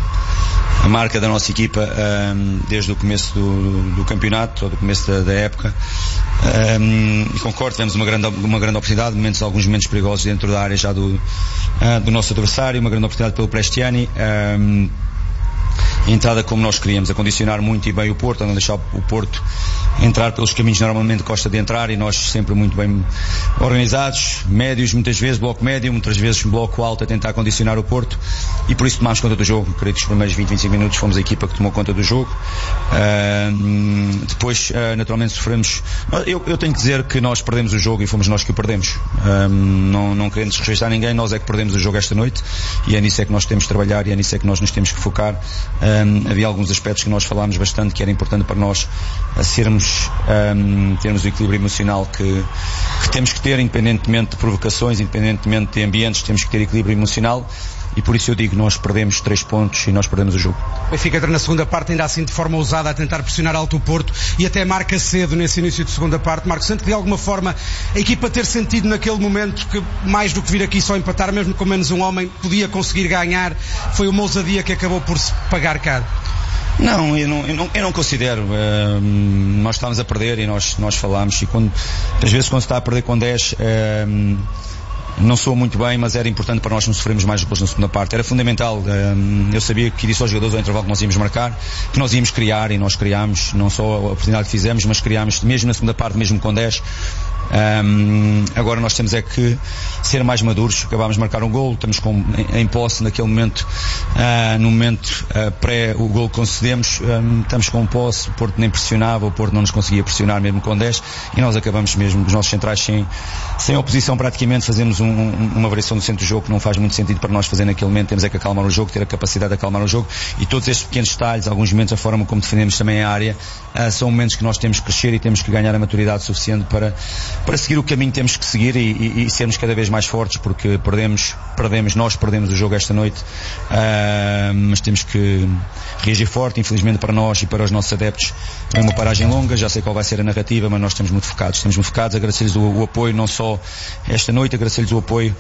a marca da nossa equipa um, desde o começo do, do campeonato, ou do começo da, da época. Um, e concordo, tivemos uma grande, uma grande oportunidade, momentos, alguns momentos perigosos dentro da área já do, uh, do nosso adversário, uma grande oportunidade pelo Prestiani. Um, entrada como nós queríamos, a condicionar muito e bem o Porto, a não deixar o Porto entrar pelos caminhos que normalmente gosta de entrar, e nós sempre muito bem organizados, médios, muitas vezes bloco médio, muitas vezes bloco alto, a tentar condicionar o Porto, e por isso tomámos conta do jogo. Creio que os primeiros vinte, vinte e cinco minutos fomos a equipa que tomou conta do jogo. Uh, depois uh, naturalmente sofremos. Eu, eu tenho que dizer que nós perdemos o jogo e fomos nós que o perdemos, uh, não, não querendo desrespeitar ninguém, nós é que perdemos o jogo esta noite, e é nisso é que nós temos de trabalhar, e é nisso é que nós nos temos que focar. Um, havia alguns aspectos que nós falámos bastante que era importante para nós a sermos, um, termos o equilíbrio emocional que, que temos que ter, independentemente de provocações, independentemente de ambientes, temos que ter equilíbrio emocional, e por isso eu digo, nós perdemos três pontos e nós perdemos o jogo. O Benfica entra na segunda parte ainda assim de forma ousada a tentar pressionar alto o Porto, e até marca cedo nesse início de segunda parte. Marcos, sente de alguma forma a equipa ter sentido naquele momento que mais do que vir aqui só empatar, mesmo com menos um homem, podia conseguir ganhar? Foi uma ousadia que acabou por se pagar caro? Não, eu não, eu não, eu não considero. Uh, nós estávamos a perder e nós, nós falámos, e quando, às vezes quando se está a perder com dez, uh, não soou muito bem, mas era importante para nós não sofrermos mais gols na segunda parte. Era fundamental. Eu sabia que disse aos jogadores ao intervalo que nós íamos marcar, que nós íamos criar, e nós criámos, não só a oportunidade que fizemos, mas criámos mesmo na segunda parte, mesmo com dez. Um, agora nós temos é que ser mais maduros. Acabámos de marcar um gol, estamos com, em, em posse naquele momento, uh, no momento uh, pré o gol que concedemos, um, estamos com posse, o Porto nem pressionava, o Porto não nos conseguia pressionar mesmo com dez, e nós acabamos mesmo, os nossos centrais sem, sem oposição praticamente, fazemos um, um, uma variação do centro do jogo que não faz muito sentido para nós fazer naquele momento. Temos é que acalmar o jogo, ter a capacidade de acalmar o jogo, e todos estes pequenos detalhes, alguns momentos, a forma como defendemos também a área, uh, são momentos que nós temos que crescer e temos que ganhar a maturidade suficiente para para seguir o caminho que temos que seguir e, e, e sermos cada vez mais fortes, porque perdemos, perdemos, nós perdemos o jogo esta noite, uh, mas temos que reagir forte. Infelizmente para nós e para os nossos adeptos é uma paragem longa, já sei qual vai ser a narrativa, mas nós estamos muito focados, estamos muito focados, agradecer-lhes o, o apoio, não só esta noite, agradecer-lhes o apoio,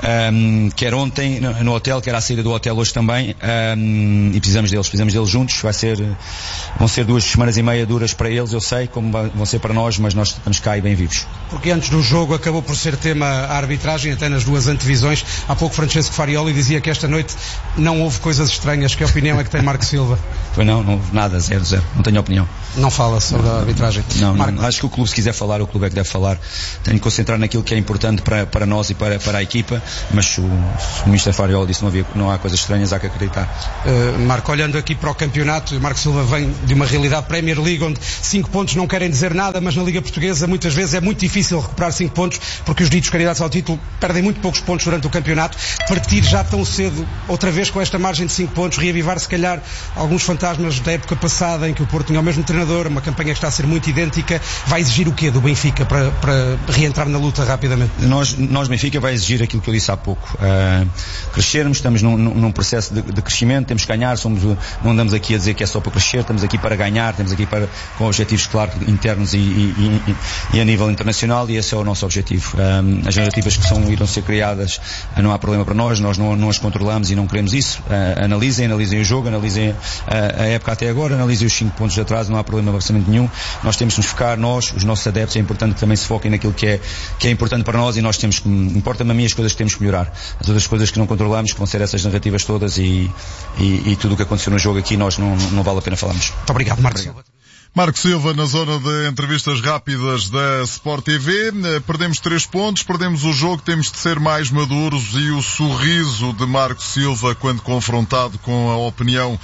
um, quer ontem no, no hotel, quer à saída do hotel hoje também, um, e precisamos deles, precisamos deles juntos. Vai ser, vão ser duas semanas e meia duras para eles, eu sei, como vão ser para nós, mas nós estamos cá e bem vivos. Porque antes do jogo acabou por ser tema a arbitragem, até nas duas antevisões. Há pouco Francesco Farioli dizia que esta noite não houve coisas estranhas. Que opinião é que tem Marco Silva? Pois não, não houve nada, zero, zero. Não tenho opinião. Não fala sobre não, a arbitragem? Não, não, acho que o clube, se quiser falar, o clube é que deve falar. Tenho que concentrar naquilo que é importante para, para nós e para, para a equipa, mas o, o mister Farioli disse que não, havia, não há coisas estranhas, há que acreditar. Uh, Marco, olhando aqui para o campeonato, Marco Silva vem de uma realidade Premier League onde cinco pontos não querem dizer nada, mas na Liga Portuguesa muitas vezes é muito difícil recuperar cinco pontos, porque os ditos candidatos ao título perdem muito poucos pontos durante o campeonato. Partir já tão cedo, outra vez com esta margem de cinco pontos, reavivar se calhar alguns fantasmas da época passada em que o Porto tinha o mesmo treinador, uma campanha que está a ser muito idêntica, vai exigir o quê do Benfica para, para reentrar na luta rapidamente? Nós, nós Benfica, vai exigir aquilo que eu disse há pouco, uh, crescermos, estamos num, num processo de, de crescimento, temos que ganhar, somos, não andamos aqui a dizer que é só para crescer, estamos aqui para ganhar, estamos aqui para, com objetivos claros, internos e, e, e, e a nível internacional, e esse é o nosso objetivo. Um, as narrativas que são, irão ser criadas, não há problema para nós, nós não, não as controlamos e não queremos isso. Uh, analisem, analisem o jogo, analisem uh, a época até agora, analisem os cinco pontos de atrás, não há problema absolutamente nenhum. Nós temos que nos focar, nós, os nossos adeptos, é importante que também se foquem naquilo que é, que é importante para nós, e nós temos que, importa-me a mim as coisas que temos que melhorar. As outras coisas que não controlamos, que vão ser essas narrativas todas, e, e, e tudo o que aconteceu no jogo aqui, nós não, não vale a pena falarmos. Muito obrigado, Marco Silva. Marco Silva, na zona de entrevistas rápidas da Sport T V. Perdemos três pontos, perdemos o jogo, temos de ser mais maduros, e o sorriso de Marco Silva quando confrontado com a opinião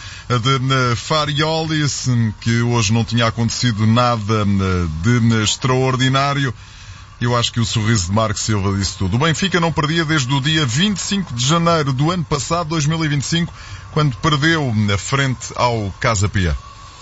de Farioli, que hoje não tinha acontecido nada de extraordinário. Eu acho que o sorriso de Marco Silva disse tudo. O Benfica não perdia desde o dia vinte e cinco de janeiro do ano passado, dois mil e vinte e cinco, quando perdeu na frente ao Casa Pia.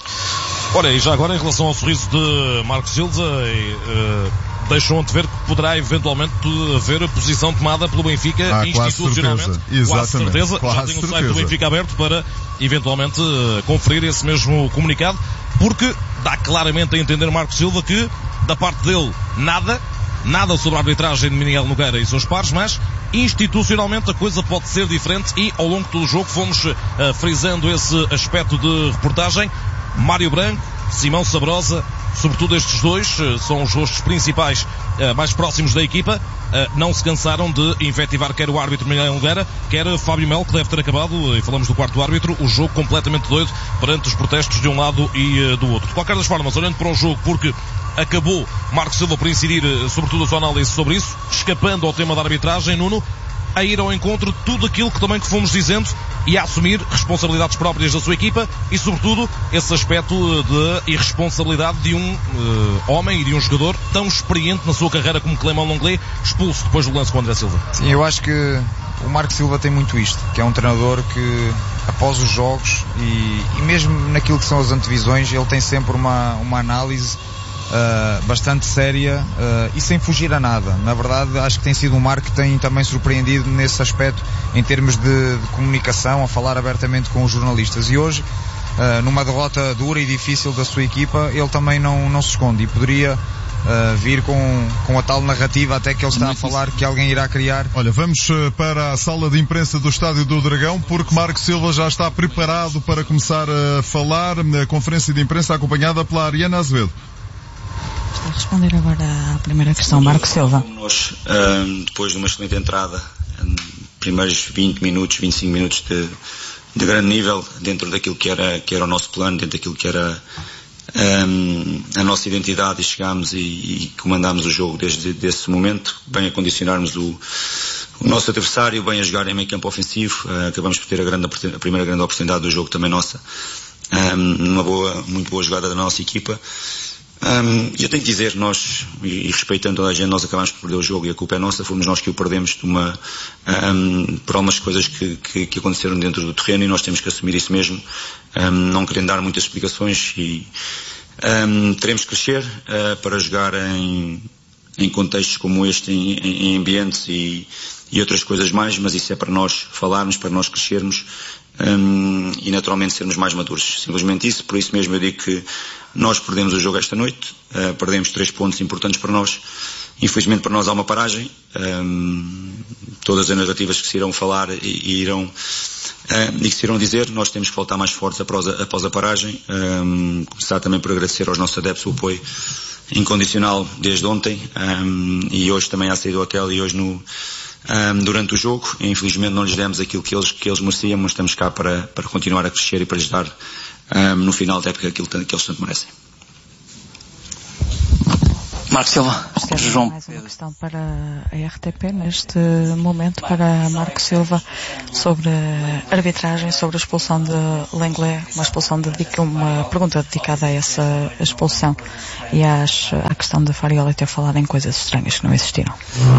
Ora, e já agora em relação ao sorriso de Marco Silva, uh, deixam de ver que poderá eventualmente haver a posição tomada pelo Benfica ah, institucionalmente. Quase certeza. Quase certeza. Quase já tem o certeza. site do Benfica aberto para eventualmente uh, conferir esse mesmo comunicado, porque dá claramente a entender Marco Silva que da parte dele nada, nada sobre a arbitragem de Miguel Nogueira e seus pares, mas institucionalmente a coisa pode ser diferente, e ao longo do jogo fomos uh, frisando esse aspecto de reportagem. Mário Branco, Simão Sabrosa, sobretudo estes dois, são os rostos principais uh, mais próximos da equipa, uh, não se cansaram de invectivar quer o árbitro Miguel Nogueira, quer Fábio Melo, que deve ter acabado, e falamos do quarto árbitro, o jogo completamente doido perante os protestos de um lado e uh, do outro. De qualquer das formas, olhando para o jogo, porque acabou Marco Silva por incidir, uh, sobretudo a sua análise sobre isso, escapando ao tema da arbitragem, Nuno, a ir ao encontro de tudo aquilo que também que fomos dizendo, e a assumir responsabilidades próprias da sua equipa, e sobretudo esse aspecto de irresponsabilidade de um uh, homem e de um jogador tão experiente na sua carreira como Clément Lenglet, expulso depois do lance com o André Silva. Sim, eu acho que o Marco Silva tem muito isto, que é um treinador que após os jogos e, e mesmo naquilo que são as antevisões, ele tem sempre uma, uma análise Uh, bastante séria uh, e sem fugir a nada. Na verdade, acho que tem sido um Marco que tem também surpreendido nesse aspecto, em termos de, de comunicação, a falar abertamente com os jornalistas. E hoje, uh, numa derrota dura e difícil da sua equipa, ele também não, não se esconde, e poderia uh, vir com, com a tal narrativa até que ele está a falar que alguém irá criar. Olha, vamos para a sala de imprensa do Estádio do Dragão, porque Marco Silva já está preparado para começar a falar. A conferência de imprensa acompanhada pela Ariana Azevedo. A responder agora à primeira questão, Marco Silva. Nós, depois de uma excelente entrada, primeiros vinte minutos, vinte e cinco minutos de, de grande nível, dentro daquilo que era, que era o nosso plano, dentro daquilo que era um, a nossa identidade, e chegámos e, e comandámos o jogo desde esse momento, bem a condicionarmos o, o nosso adversário, bem a jogar em meio campo ofensivo. Uh, acabamos por ter a, grande, a primeira grande oportunidade do jogo também nossa, um, uma boa, muito boa jogada da nossa equipa. Um, eu tenho que dizer, nós, e, e respeitando toda a gente, nós acabamos por perder o jogo e a culpa é nossa, fomos nós que o perdemos de uma, um, por algumas coisas que, que, que aconteceram dentro do terreno, e nós temos que assumir isso mesmo, um, não querendo dar muitas explicações, e um, teremos que crescer uh, para jogar em, em contextos como este, em, em ambientes e, e outras coisas mais, mas isso é para nós falarmos, para nós crescermos, um, e naturalmente sermos mais maduros, simplesmente isso. Por isso mesmo eu digo que nós perdemos o jogo esta noite, uh, perdemos três pontos importantes para nós. Infelizmente para nós há uma paragem, um, todas as narrativas que se irão falar e, e irão uh, e que se irão dizer, nós temos que voltar mais fortes após a, após a paragem. Um, começar também por agradecer aos nossos adeptos o apoio incondicional desde ontem, um, e hoje também à saída do hotel e hoje no, um, durante o jogo. Infelizmente não lhes demos aquilo que eles, que eles mereciam, mas estamos cá para, para continuar a crescer e para lhes dar Um, no final da época aquilo que eles tanto merecem. Marco Silva, João. Mais uma questão para a R T P neste momento, para Marco Silva, sobre a arbitragem, sobre a expulsão de Lenglet, uma expulsão dedica, uma pergunta dedicada a essa expulsão e às, à questão de Farioli ter falado em coisas estranhas que não existiram.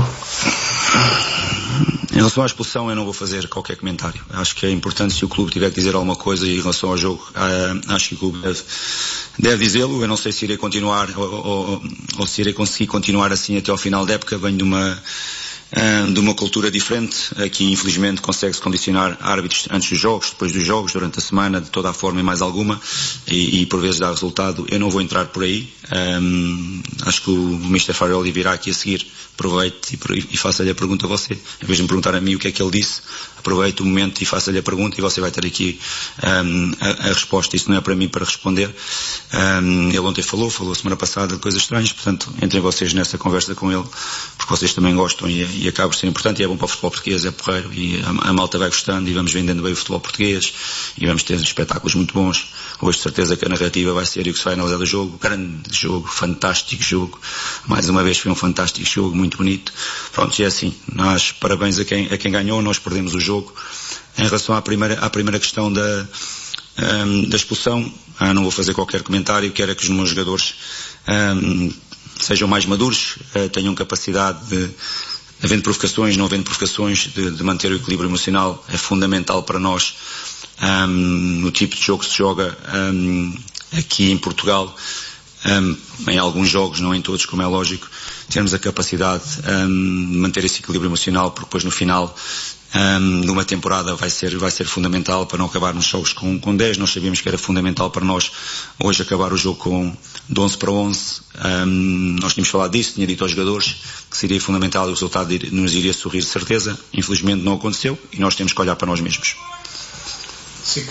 Em relação à expulsão eu não vou fazer qualquer comentário. Acho que é importante, se o clube tiver que dizer alguma coisa em relação ao jogo, uh, acho que o clube deve, deve dizê-lo. Eu não sei se irei continuar ou, ou, ou se irei conseguir continuar assim até ao final da época. Venho de uma, uh, de uma cultura diferente. Aqui infelizmente consegue-se condicionar árbitros antes dos jogos, depois dos jogos, durante a semana, de toda a forma e mais alguma, e, e por vezes dá resultado. Eu não vou entrar por aí. Um, acho que o mister Farioli virá aqui a seguir. Aproveite e, e faça-lhe a pergunta a você. Em vez de me perguntar a mim o que é que ele disse, aproveite o momento e faça-lhe a pergunta e você vai ter aqui um, a, a resposta. Isso não é para mim para responder. Um, ele ontem falou, falou semana passada de coisas estranhas, portanto, entrem vocês nessa conversa com ele, porque vocês também gostam e, e acaba por ser importante, e é bom para o futebol português, é porreiro, e a, a malta vai gostando e vamos vendendo bem o futebol português e vamos ter espetáculos muito bons. Hoje de certeza que a narrativa vai ser e o que se vai analisar do jogo, grande jogo, fantástico jogo, mais uma vez foi um fantástico jogo, muito bonito. Pronto, e é assim, nós, parabéns a quem, a quem ganhou, nós perdemos o jogo. Em relação à primeira, à primeira questão da, um, da expulsão, ah, não vou fazer qualquer comentário, quero é que os meus jogadores um, sejam mais maduros, uh, tenham capacidade de, havendo provocações, não havendo provocações, de, de manter o equilíbrio emocional. É fundamental para nós, um, no tipo de jogo que se joga um, aqui em Portugal, um, em alguns jogos, não em todos, como é lógico, termos a capacidade um, de manter esse equilíbrio emocional, porque depois no final um, de uma temporada vai ser, vai ser fundamental para não acabarmos jogos com, com dez. Nós sabíamos que era fundamental para nós hoje acabar o jogo com de onze para onze. Um, nós tínhamos falado disso, tinha dito aos jogadores que seria fundamental e o resultado nos iria sorrir de certeza. Infelizmente não aconteceu e nós temos que olhar para nós mesmos. Sim.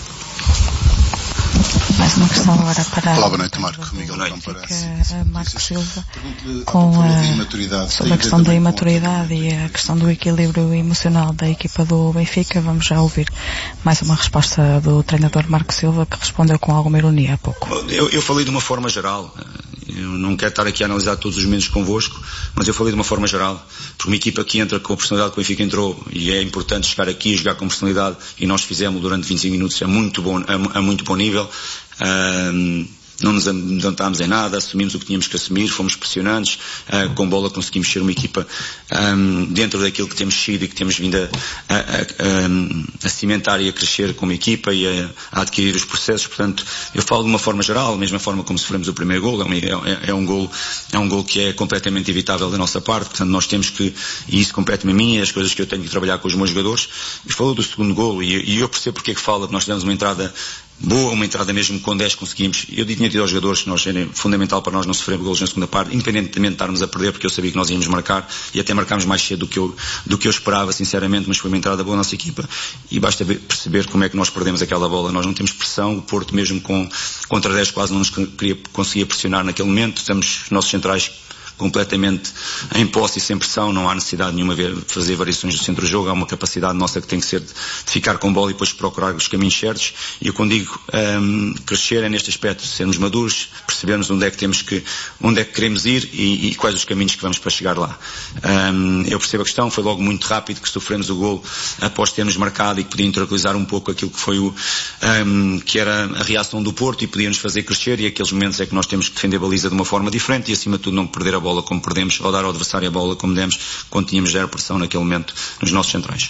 Mais uma questão agora para... Olá, boa noite, Marco. Miguel Camparece. Marco Silva, com a, sobre a questão da imaturidade e a questão do equilíbrio emocional da equipa do Benfica. Vamos já ouvir mais uma resposta do treinador Marco Silva, que respondeu com alguma ironia há pouco. Eu, eu falei de uma forma geral. Eu não quero estar aqui a analisar todos os momentos convosco, mas eu falei de uma forma geral, porque uma equipa que entra com a personalidade que o Benfica entrou, e é importante chegar aqui e jogar com personalidade, e nós fizemos durante vinte e cinco minutos a muito bom, a, a muito bom nível. Um, não nos adiantámos em nada, assumimos o que tínhamos que assumir, fomos pressionantes, uh, com bola conseguimos ser uma equipa um, dentro daquilo que temos sido e que temos vindo a, a, a, a cimentar e a crescer como equipa e a, a adquirir os processos. Portanto, eu falo de uma forma geral, da mesma forma como sofremos o primeiro gol, é um, é, é um gol, é um gol que é completamente evitável da nossa parte, portanto nós temos que, e isso compete-me a mim e as coisas que eu tenho que trabalhar com os meus jogadores. E falou do segundo gol, e, e eu percebo porque é que fala, que nós tivemos uma entrada boa, uma entrada mesmo com dez conseguimos. Eu tinha dito aos jogadores que nós era fundamental para nós não sofrer golos na segunda parte, independentemente de estarmos a perder, porque eu sabia que nós íamos marcar e até marcámos mais cedo do que eu, do que eu esperava, sinceramente, mas foi uma entrada boa a nossa equipa e basta perceber como é que nós perdemos aquela bola. Nós não temos pressão, o Porto mesmo com, contra dez quase não nos queria, conseguia pressionar naquele momento, estamos os nossos centrais completamente em posse e sem pressão, não há necessidade nenhuma de fazer variações do centro do jogo, há uma capacidade nossa que tem que ser de ficar com bola e depois procurar os caminhos certos, e eu quando digo um, crescer é neste aspecto, sermos maduros, percebermos onde é que temos que, onde é que queremos ir e, e quais os caminhos que vamos para chegar lá. Um, eu percebo a questão, foi logo muito rápido que sofremos o gol após termos marcado e que podia neutralizar um pouco aquilo que foi o, um, que era a reação do Porto e podia nos fazer crescer, e aqueles momentos é que nós temos que defender a baliza de uma forma diferente e acima de tudo não perder a bola bola como perdemos, ou dar ao adversário a bola como demos, quando tínhamos zero pressão naquele momento nos nossos centrais.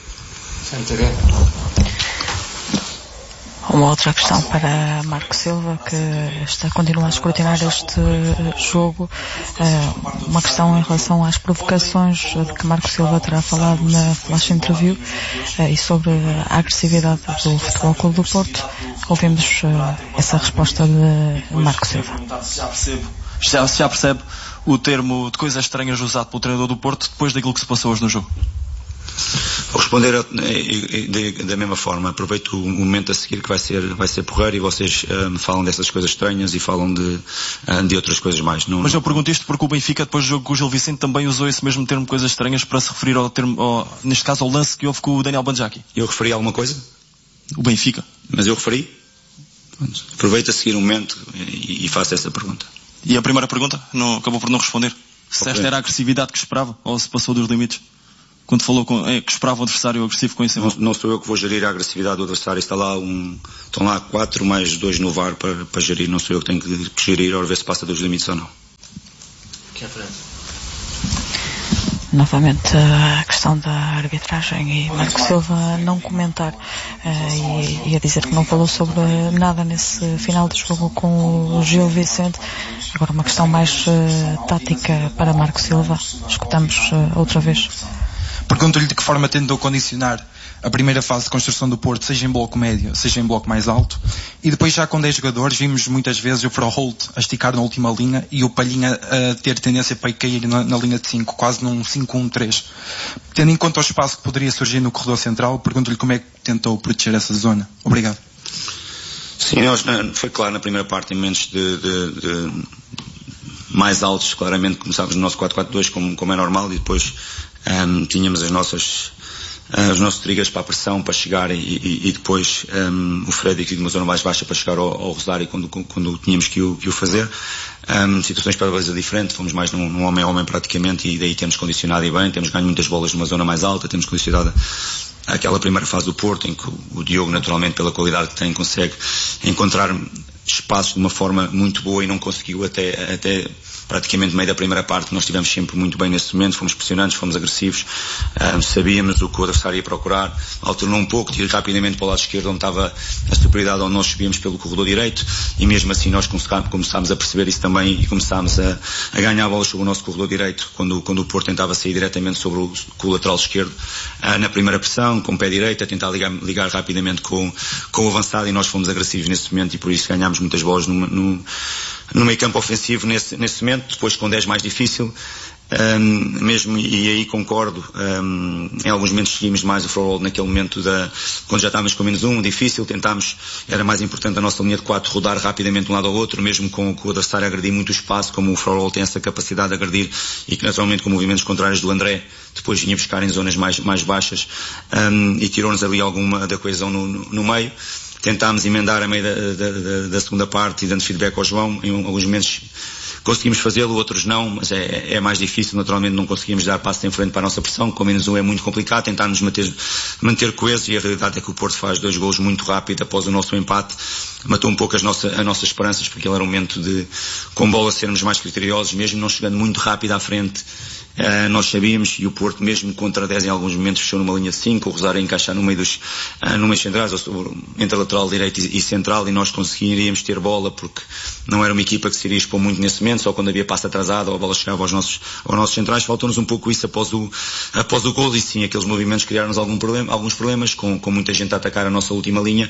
Uma outra questão para Marco Silva, que está a continuar a escrutinar este jogo, uma questão em relação às provocações de que Marco Silva terá falado na flash interview e sobre a agressividade do Futebol Clube do Porto. Ouvimos essa resposta de Marco Silva. Já, já percebe o termo de coisas estranhas usado pelo treinador do Porto depois daquilo que se passou hoje no jogo? Vou responder da mesma forma. Aproveito o momento a seguir que vai ser, vai ser porreiro e vocês um, falam dessas coisas estranhas e falam de, um, de outras coisas mais. Não, Mas eu pergunto isto porque o Benfica, depois do jogo com o Gil Vicente, também usou esse mesmo termo, coisas estranhas, para se referir ao termo, ao, neste caso ao lance que houve com o Daniel Banjaki. Eu referi a alguma coisa? O Benfica. Mas eu referi? Aproveito a seguir o momento e, e faço essa pergunta. E a primeira pergunta? Não, acabou por não responder. Se okay. Esta era a agressividade que esperava ou se passou dos limites? Quando falou com, é, que esperava o adversário agressivo com isso? Não, não sou eu que vou gerir a agressividade do adversário. Está lá um, estão lá quatro mais dois no V A R para, para gerir. Não sou eu que tenho que gerir ou ver se passa dos limites ou não. Que é frente. Novamente a questão da arbitragem e Marco Silva não comentar uh, e, e a dizer que não falou sobre nada nesse final de jogo com o Gil Vicente. Agora uma questão mais uh, tática para Marco Silva. Escutamos uh, outra vez. Pergunto-lhe de que forma tentou condicionar a primeira fase de construção do Porto, seja em bloco médio, seja em bloco mais alto, e depois já com dez jogadores vimos muitas vezes o Froholt a esticar na última linha e o Palhinha a ter tendência para cair na, na linha de cinco, quase num cinco um três. Tendo em conta o espaço que poderia surgir no corredor central, pergunto-lhe como é que tentou proteger essa zona. Obrigado. Sim, nós, foi claro na primeira parte, em momentos de, de, de mais altos, claramente começámos no nosso quatro quatro dois como, como é normal, e depois um, tínhamos as nossas Uh, os nossos triggers para a pressão, para chegar, e, e, e depois um, o Freddy que de uma zona mais baixa para chegar ao, ao Rosário quando, quando tínhamos que o, que o fazer. Um, situações para a baliza diferente, fomos mais num, num homem a homem praticamente, e daí temos condicionado e bem, temos ganho muitas bolas numa zona mais alta, temos condicionado aquela primeira fase do Porto, em que o, o Diogo, naturalmente, pela qualidade que tem, consegue encontrar espaços de uma forma muito boa e não conseguiu até, até praticamente meio da primeira parte. Nós estivemos sempre muito bem nesse momento, fomos pressionantes, fomos agressivos, um, sabíamos o que o adversário ia procurar, alternou um pouco, tirou rapidamente para o lado esquerdo onde estava a superioridade, onde nós subíamos pelo corredor direito, e mesmo assim nós começámos a perceber isso também e começámos a, a ganhar bolas sobre o nosso corredor direito, quando, quando o Porto tentava sair diretamente sobre o, com o lateral esquerdo, uh, na primeira pressão, com o pé direito, a tentar ligar, ligar rapidamente com, com o avançado, e nós fomos agressivos nesse momento e por isso ganhámos muitas bolas no, no, no meio campo ofensivo nesse, nesse momento. Depois com dez mais difícil, um, mesmo, e aí concordo, um, em alguns momentos seguimos mais o Froholt naquele momento, da, quando já estávamos com menos um, difícil, tentámos, era mais importante a nossa linha de quatro rodar rapidamente de um lado ao outro, mesmo com, com o adversário a agredir muito o espaço, como o Froholt tem essa capacidade de agredir, e que naturalmente com movimentos contrários do André, depois vinha buscar em zonas mais, mais baixas, um, e tirou-nos ali alguma da coesão no, no, no meio. Tentámos emendar a meio da, da, da, da segunda parte e dando feedback ao João, em alguns momentos conseguimos fazê-lo, outros não, mas é, é mais difícil, naturalmente não conseguimos dar passos em frente para a nossa pressão, com menos um é muito complicado, tentarmos manter, manter coeso, e a realidade é que o Porto faz dois golos muito rápido após o nosso empate, matou um pouco as, nossa, as nossas esperanças, porque ele era um momento de, com bola, sermos mais criteriosos, mesmo não chegando muito rápido à frente. Uh, nós sabíamos, e o Porto mesmo contra dez em alguns momentos fechou numa linha de cinco, o Rosário a encaixar no meio dos uh, no meio centrais, ou entre lateral direito e, e central, e nós conseguiríamos ter bola, porque não era uma equipa que se iria expor muito nesse momento, só quando havia passe atrasado ou a bola chegava aos nossos, aos nossos centrais. Faltou-nos um pouco isso após o, após o gol, e sim, aqueles movimentos criaram-nos algum problema, alguns problemas, com, com muita gente a atacar a nossa última linha.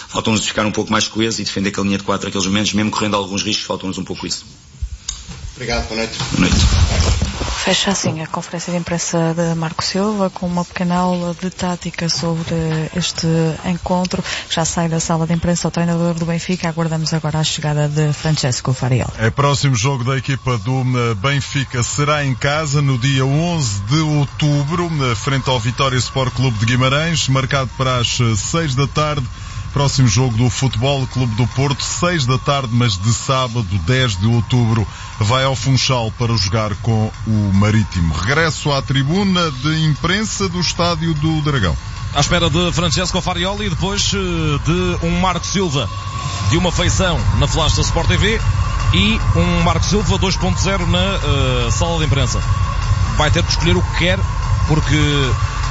faltam-nos ficar um pouco mais coesos e defender aquela linha de quatro naqueles momentos, mesmo correndo alguns riscos, faltam-nos um pouco isso. Obrigado, boa noite. Boa noite. Fecha assim a conferência de imprensa de Marco Silva com uma pequena aula de tática sobre este encontro. Já sai da sala de imprensa o treinador do Benfica. Aguardamos agora a chegada de Francesco Farioli. O próximo jogo da equipa do Benfica será em casa no dia onze de outubro, frente ao Vitória Sport Clube de Guimarães, marcado para as seis da tarde. Próximo jogo do Futebol Clube do Porto, seis da tarde, mas de sábado, dez de outubro, vai ao Funchal para jogar com o Marítimo. Regresso à tribuna de imprensa do Estádio do Dragão. À espera de Francesco Farioli e depois de um Marco Silva de uma feição na Flash da Sport T V e um Marco Silva dois ponto zero na uh, sala de imprensa. Vai ter que escolher o que quer, porque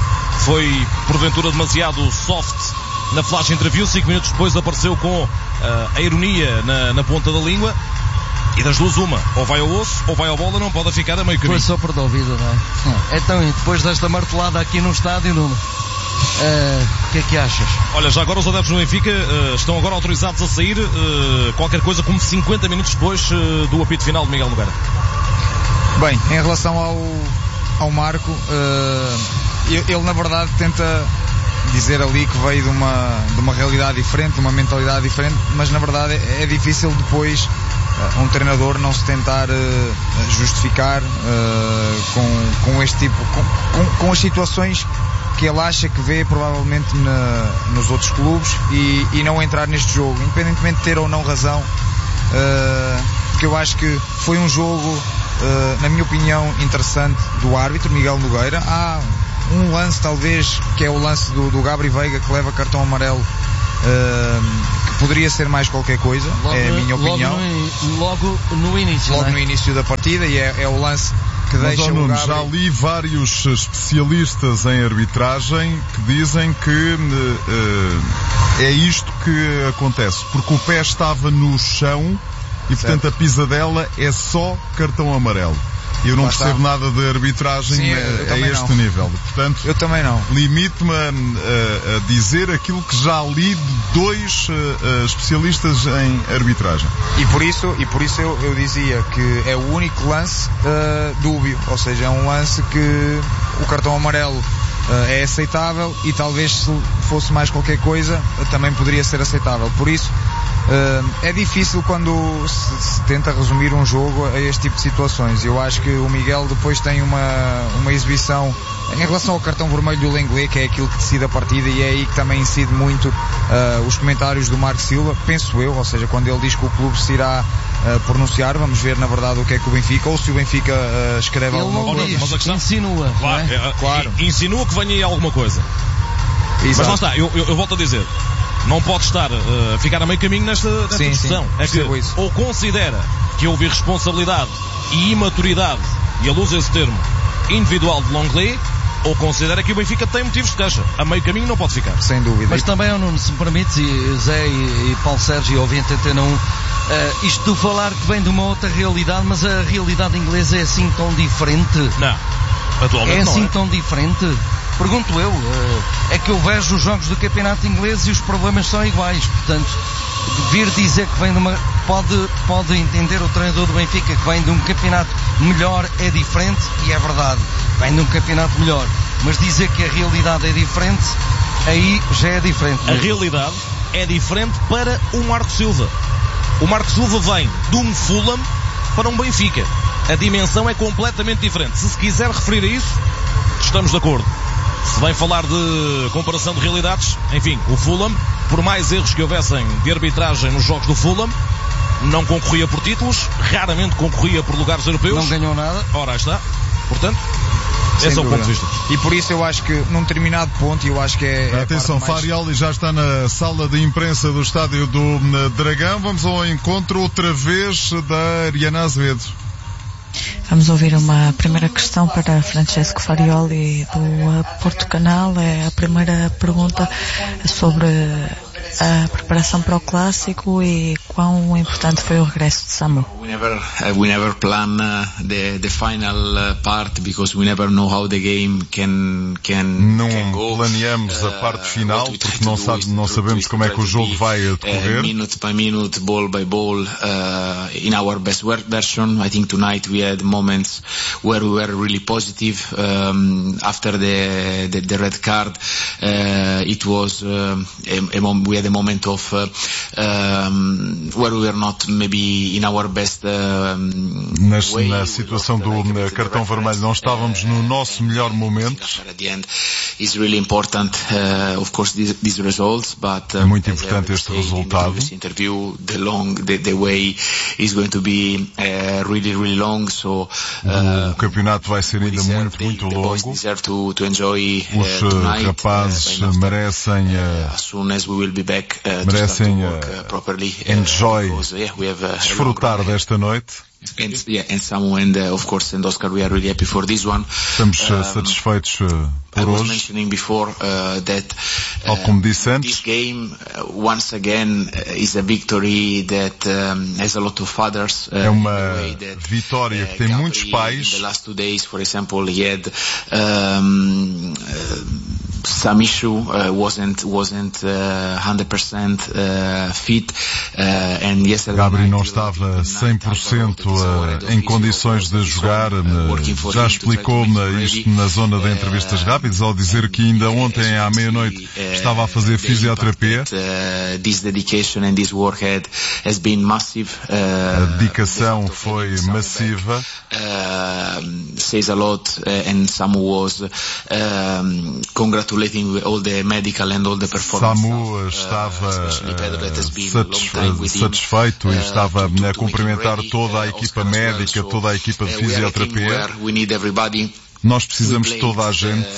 foi porventura demasiado soft na flash interview. Cinco minutos depois apareceu com uh, a ironia na, na ponta da língua. E das duas uma, ou vai ao osso ou vai ao bola, não pode ficar a meio caminho. Foi só por ouvido, não é? Então, e depois desta martelada aqui no estádio, Nuno, uh, o que é que achas? Olha, já agora os adeptos do Benfica uh, estão agora autorizados a sair uh, qualquer coisa como cinquenta minutos depois uh, do apito final de Miguel Nogueira. Bem, em relação ao, ao Marco, uh, ele, ele na verdade tenta dizer ali que veio de uma, de uma realidade diferente, de uma mentalidade diferente, mas na verdade é, é difícil depois uh, um treinador não se tentar uh, justificar uh, com, com este tipo, com, com, com as situações que ele acha que vê provavelmente na, nos outros clubes e, e não entrar neste jogo, independentemente de ter ou não razão, uh, porque eu acho que foi um jogo, uh, na minha opinião, interessante do árbitro Miguel Nogueira. Há um lance talvez que é o lance do, do Gabri Veiga, que leva cartão amarelo, uh, que poderia ser mais qualquer coisa, logo, é a minha opinião, logo no, logo no início logo não é? no início da partida, e é, é o lance que Mas, deixa oh, Nuno, o Gabri... já li vários especialistas em arbitragem que dizem que uh, é isto que acontece, porque o pé estava no chão e portanto certo. A pisadela é só cartão amarelo. Eu não percebo nada de arbitragem. Sim, a, a este não. nível. Portanto, eu também não. Limito-me a, a, a dizer aquilo que já li de dois uh, especialistas em arbitragem. E por isso, e por isso eu, eu dizia que é o único lance uh, dúbio. Ou seja, é um lance que o cartão amarelo uh, é aceitável e talvez se fosse mais qualquer coisa também poderia ser aceitável. Por isso, Uh, é difícil quando se, se tenta resumir um jogo a este tipo de situações. Eu acho que o Miguel depois tem uma, uma exibição em relação ao cartão vermelho do Lenglet, que é aquilo que decide a partida, e é aí que também incide muito uh, os comentários do Marco Silva, penso eu, ou seja, quando ele diz que o clube se irá uh, pronunciar, vamos ver na verdade o que é que o Benfica, ou se o Benfica uh, escreve ele alguma coisa. Diz, mas a questão... insinua, claro, é? claro. Insinua que venha aí alguma coisa. Exato. Mas lá está, eu, eu, eu volto a dizer, não pode estar a uh, ficar a meio caminho nesta, nesta sim, discussão. Sim, é que isso. Ou considera que houve irresponsabilidade e imaturidade, e ele usa esse termo, individual de Lenglet, ou considera que o Benfica tem motivos de queixa. A meio caminho não pode ficar. Sem dúvida. Mas também, Nuno, se me permites, e Zé e, e Paulo Sérgio, ouvinte Antena um, uh, isto de falar que vem de uma outra realidade, mas a realidade inglesa é assim tão diferente? Não. Atualmente é não assim é. tão diferente? Pergunto eu, é que eu vejo os jogos do campeonato inglês e os problemas são iguais, portanto, vir dizer que vem de uma, pode, pode entender o treinador do Benfica que vem de um campeonato melhor é diferente, e é verdade, vem de um campeonato melhor, mas dizer que a realidade é diferente, aí já é diferente. A realidade é diferente para o Marco Silva. O Marco Silva vem de um Fulham para um Benfica. A dimensão é completamente diferente. Se se quiser referir a isso, estamos de acordo. Se vem falar de comparação de realidades, enfim, o Fulham, por mais erros que houvessem de arbitragem nos jogos do Fulham, não concorria por títulos, raramente concorria por lugares europeus. Não ganhou nada. Ora, aí está. Portanto, sem esse dúvida. É o ponto de vista. E por isso eu acho que num determinado ponto, eu acho que é... é Atenção, mais... Farioli já está na sala de imprensa do Estádio do Dragão. Vamos ao encontro outra vez da Ariana Azevedo. Vamos ouvir uma primeira questão para Francesco Farioli do Porto Canal. É a primeira pergunta sobre a preparação para o Clássico e quão importante foi o regresso de Samu. We never, uh, we never plan uh, the the final uh, part because we never know how the game can can. Não can go. planeamos a parte final porque não, sabe, não sabemos como é que o jogo vai decorrer. Uh, minute by minute, ball by ball, uh, in our best version. I think tonight we had moments where we were really positive. Um, after the, the the red card, uh, it was uh, a, a mom- we had a moment of uh, um, where we were not maybe in our best. Nas, na situação do cartão vermelho não estávamos no nosso melhor momento. É muito importante este resultado. O campeonato vai ser ainda muito, muito longo. Os rapazes merecem merecem enjoy, desfrutar desta noite. And, yeah, and Samu and uh, of course and Oscar, we are really happy for this one. Estamos uh, satisfeitos uh, por I was hoje. mentioning before uh, that uh, como disse antes, this game uh, once again uh, is a victory that um, has a lot of fathers. Uh, é uma vitória que tem uh, muitos pais. The last two days, for example, he had um, uh, some issue, uh, wasn't wasn't uh, one hundred percent uh, fit, uh, and yesterday Gabri não estava cem por cento uh, em condições de jogar. Uh, já explicou-me isto na zona de entrevistas rápidas ao dizer que ainda ontem à meia-noite estava a fazer fisioterapia. Uh, this dedication and this work has been massive. Uh, a dedicação foi massiva. Uh, says a lot, uh, and Samu was uh, congratulating all the medical and all the performance. Samu estava uh, satisfeito e estava a cumprimentar toda a equipa médica, toda a equipa de fisioterapia. Nós precisamos de toda a gente.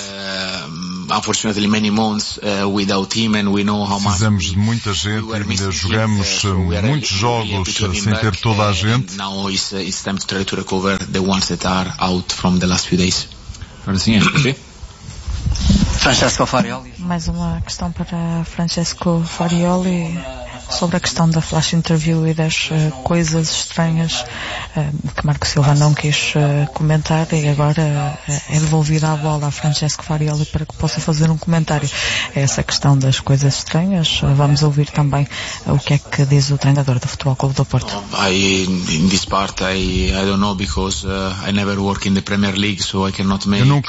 Precisamos de muita gente e ainda jogamos muitos jogos sem ter toda a gente. Francesco Farioli. Mais uma questão para Francesco Farioli sobre a questão da flash interview e das uh, coisas estranhas uh, que Marco Silva não quis uh, comentar, e agora uh, é devolvida a bola a Francesco Farioli para que possa fazer um comentário a essa questão das coisas estranhas. Uh, vamos ouvir também uh, o que é que diz o treinador do Futebol Clube do Porto. I, in this part I, I don't know because uh, I never work in the Premier League, so I cannot make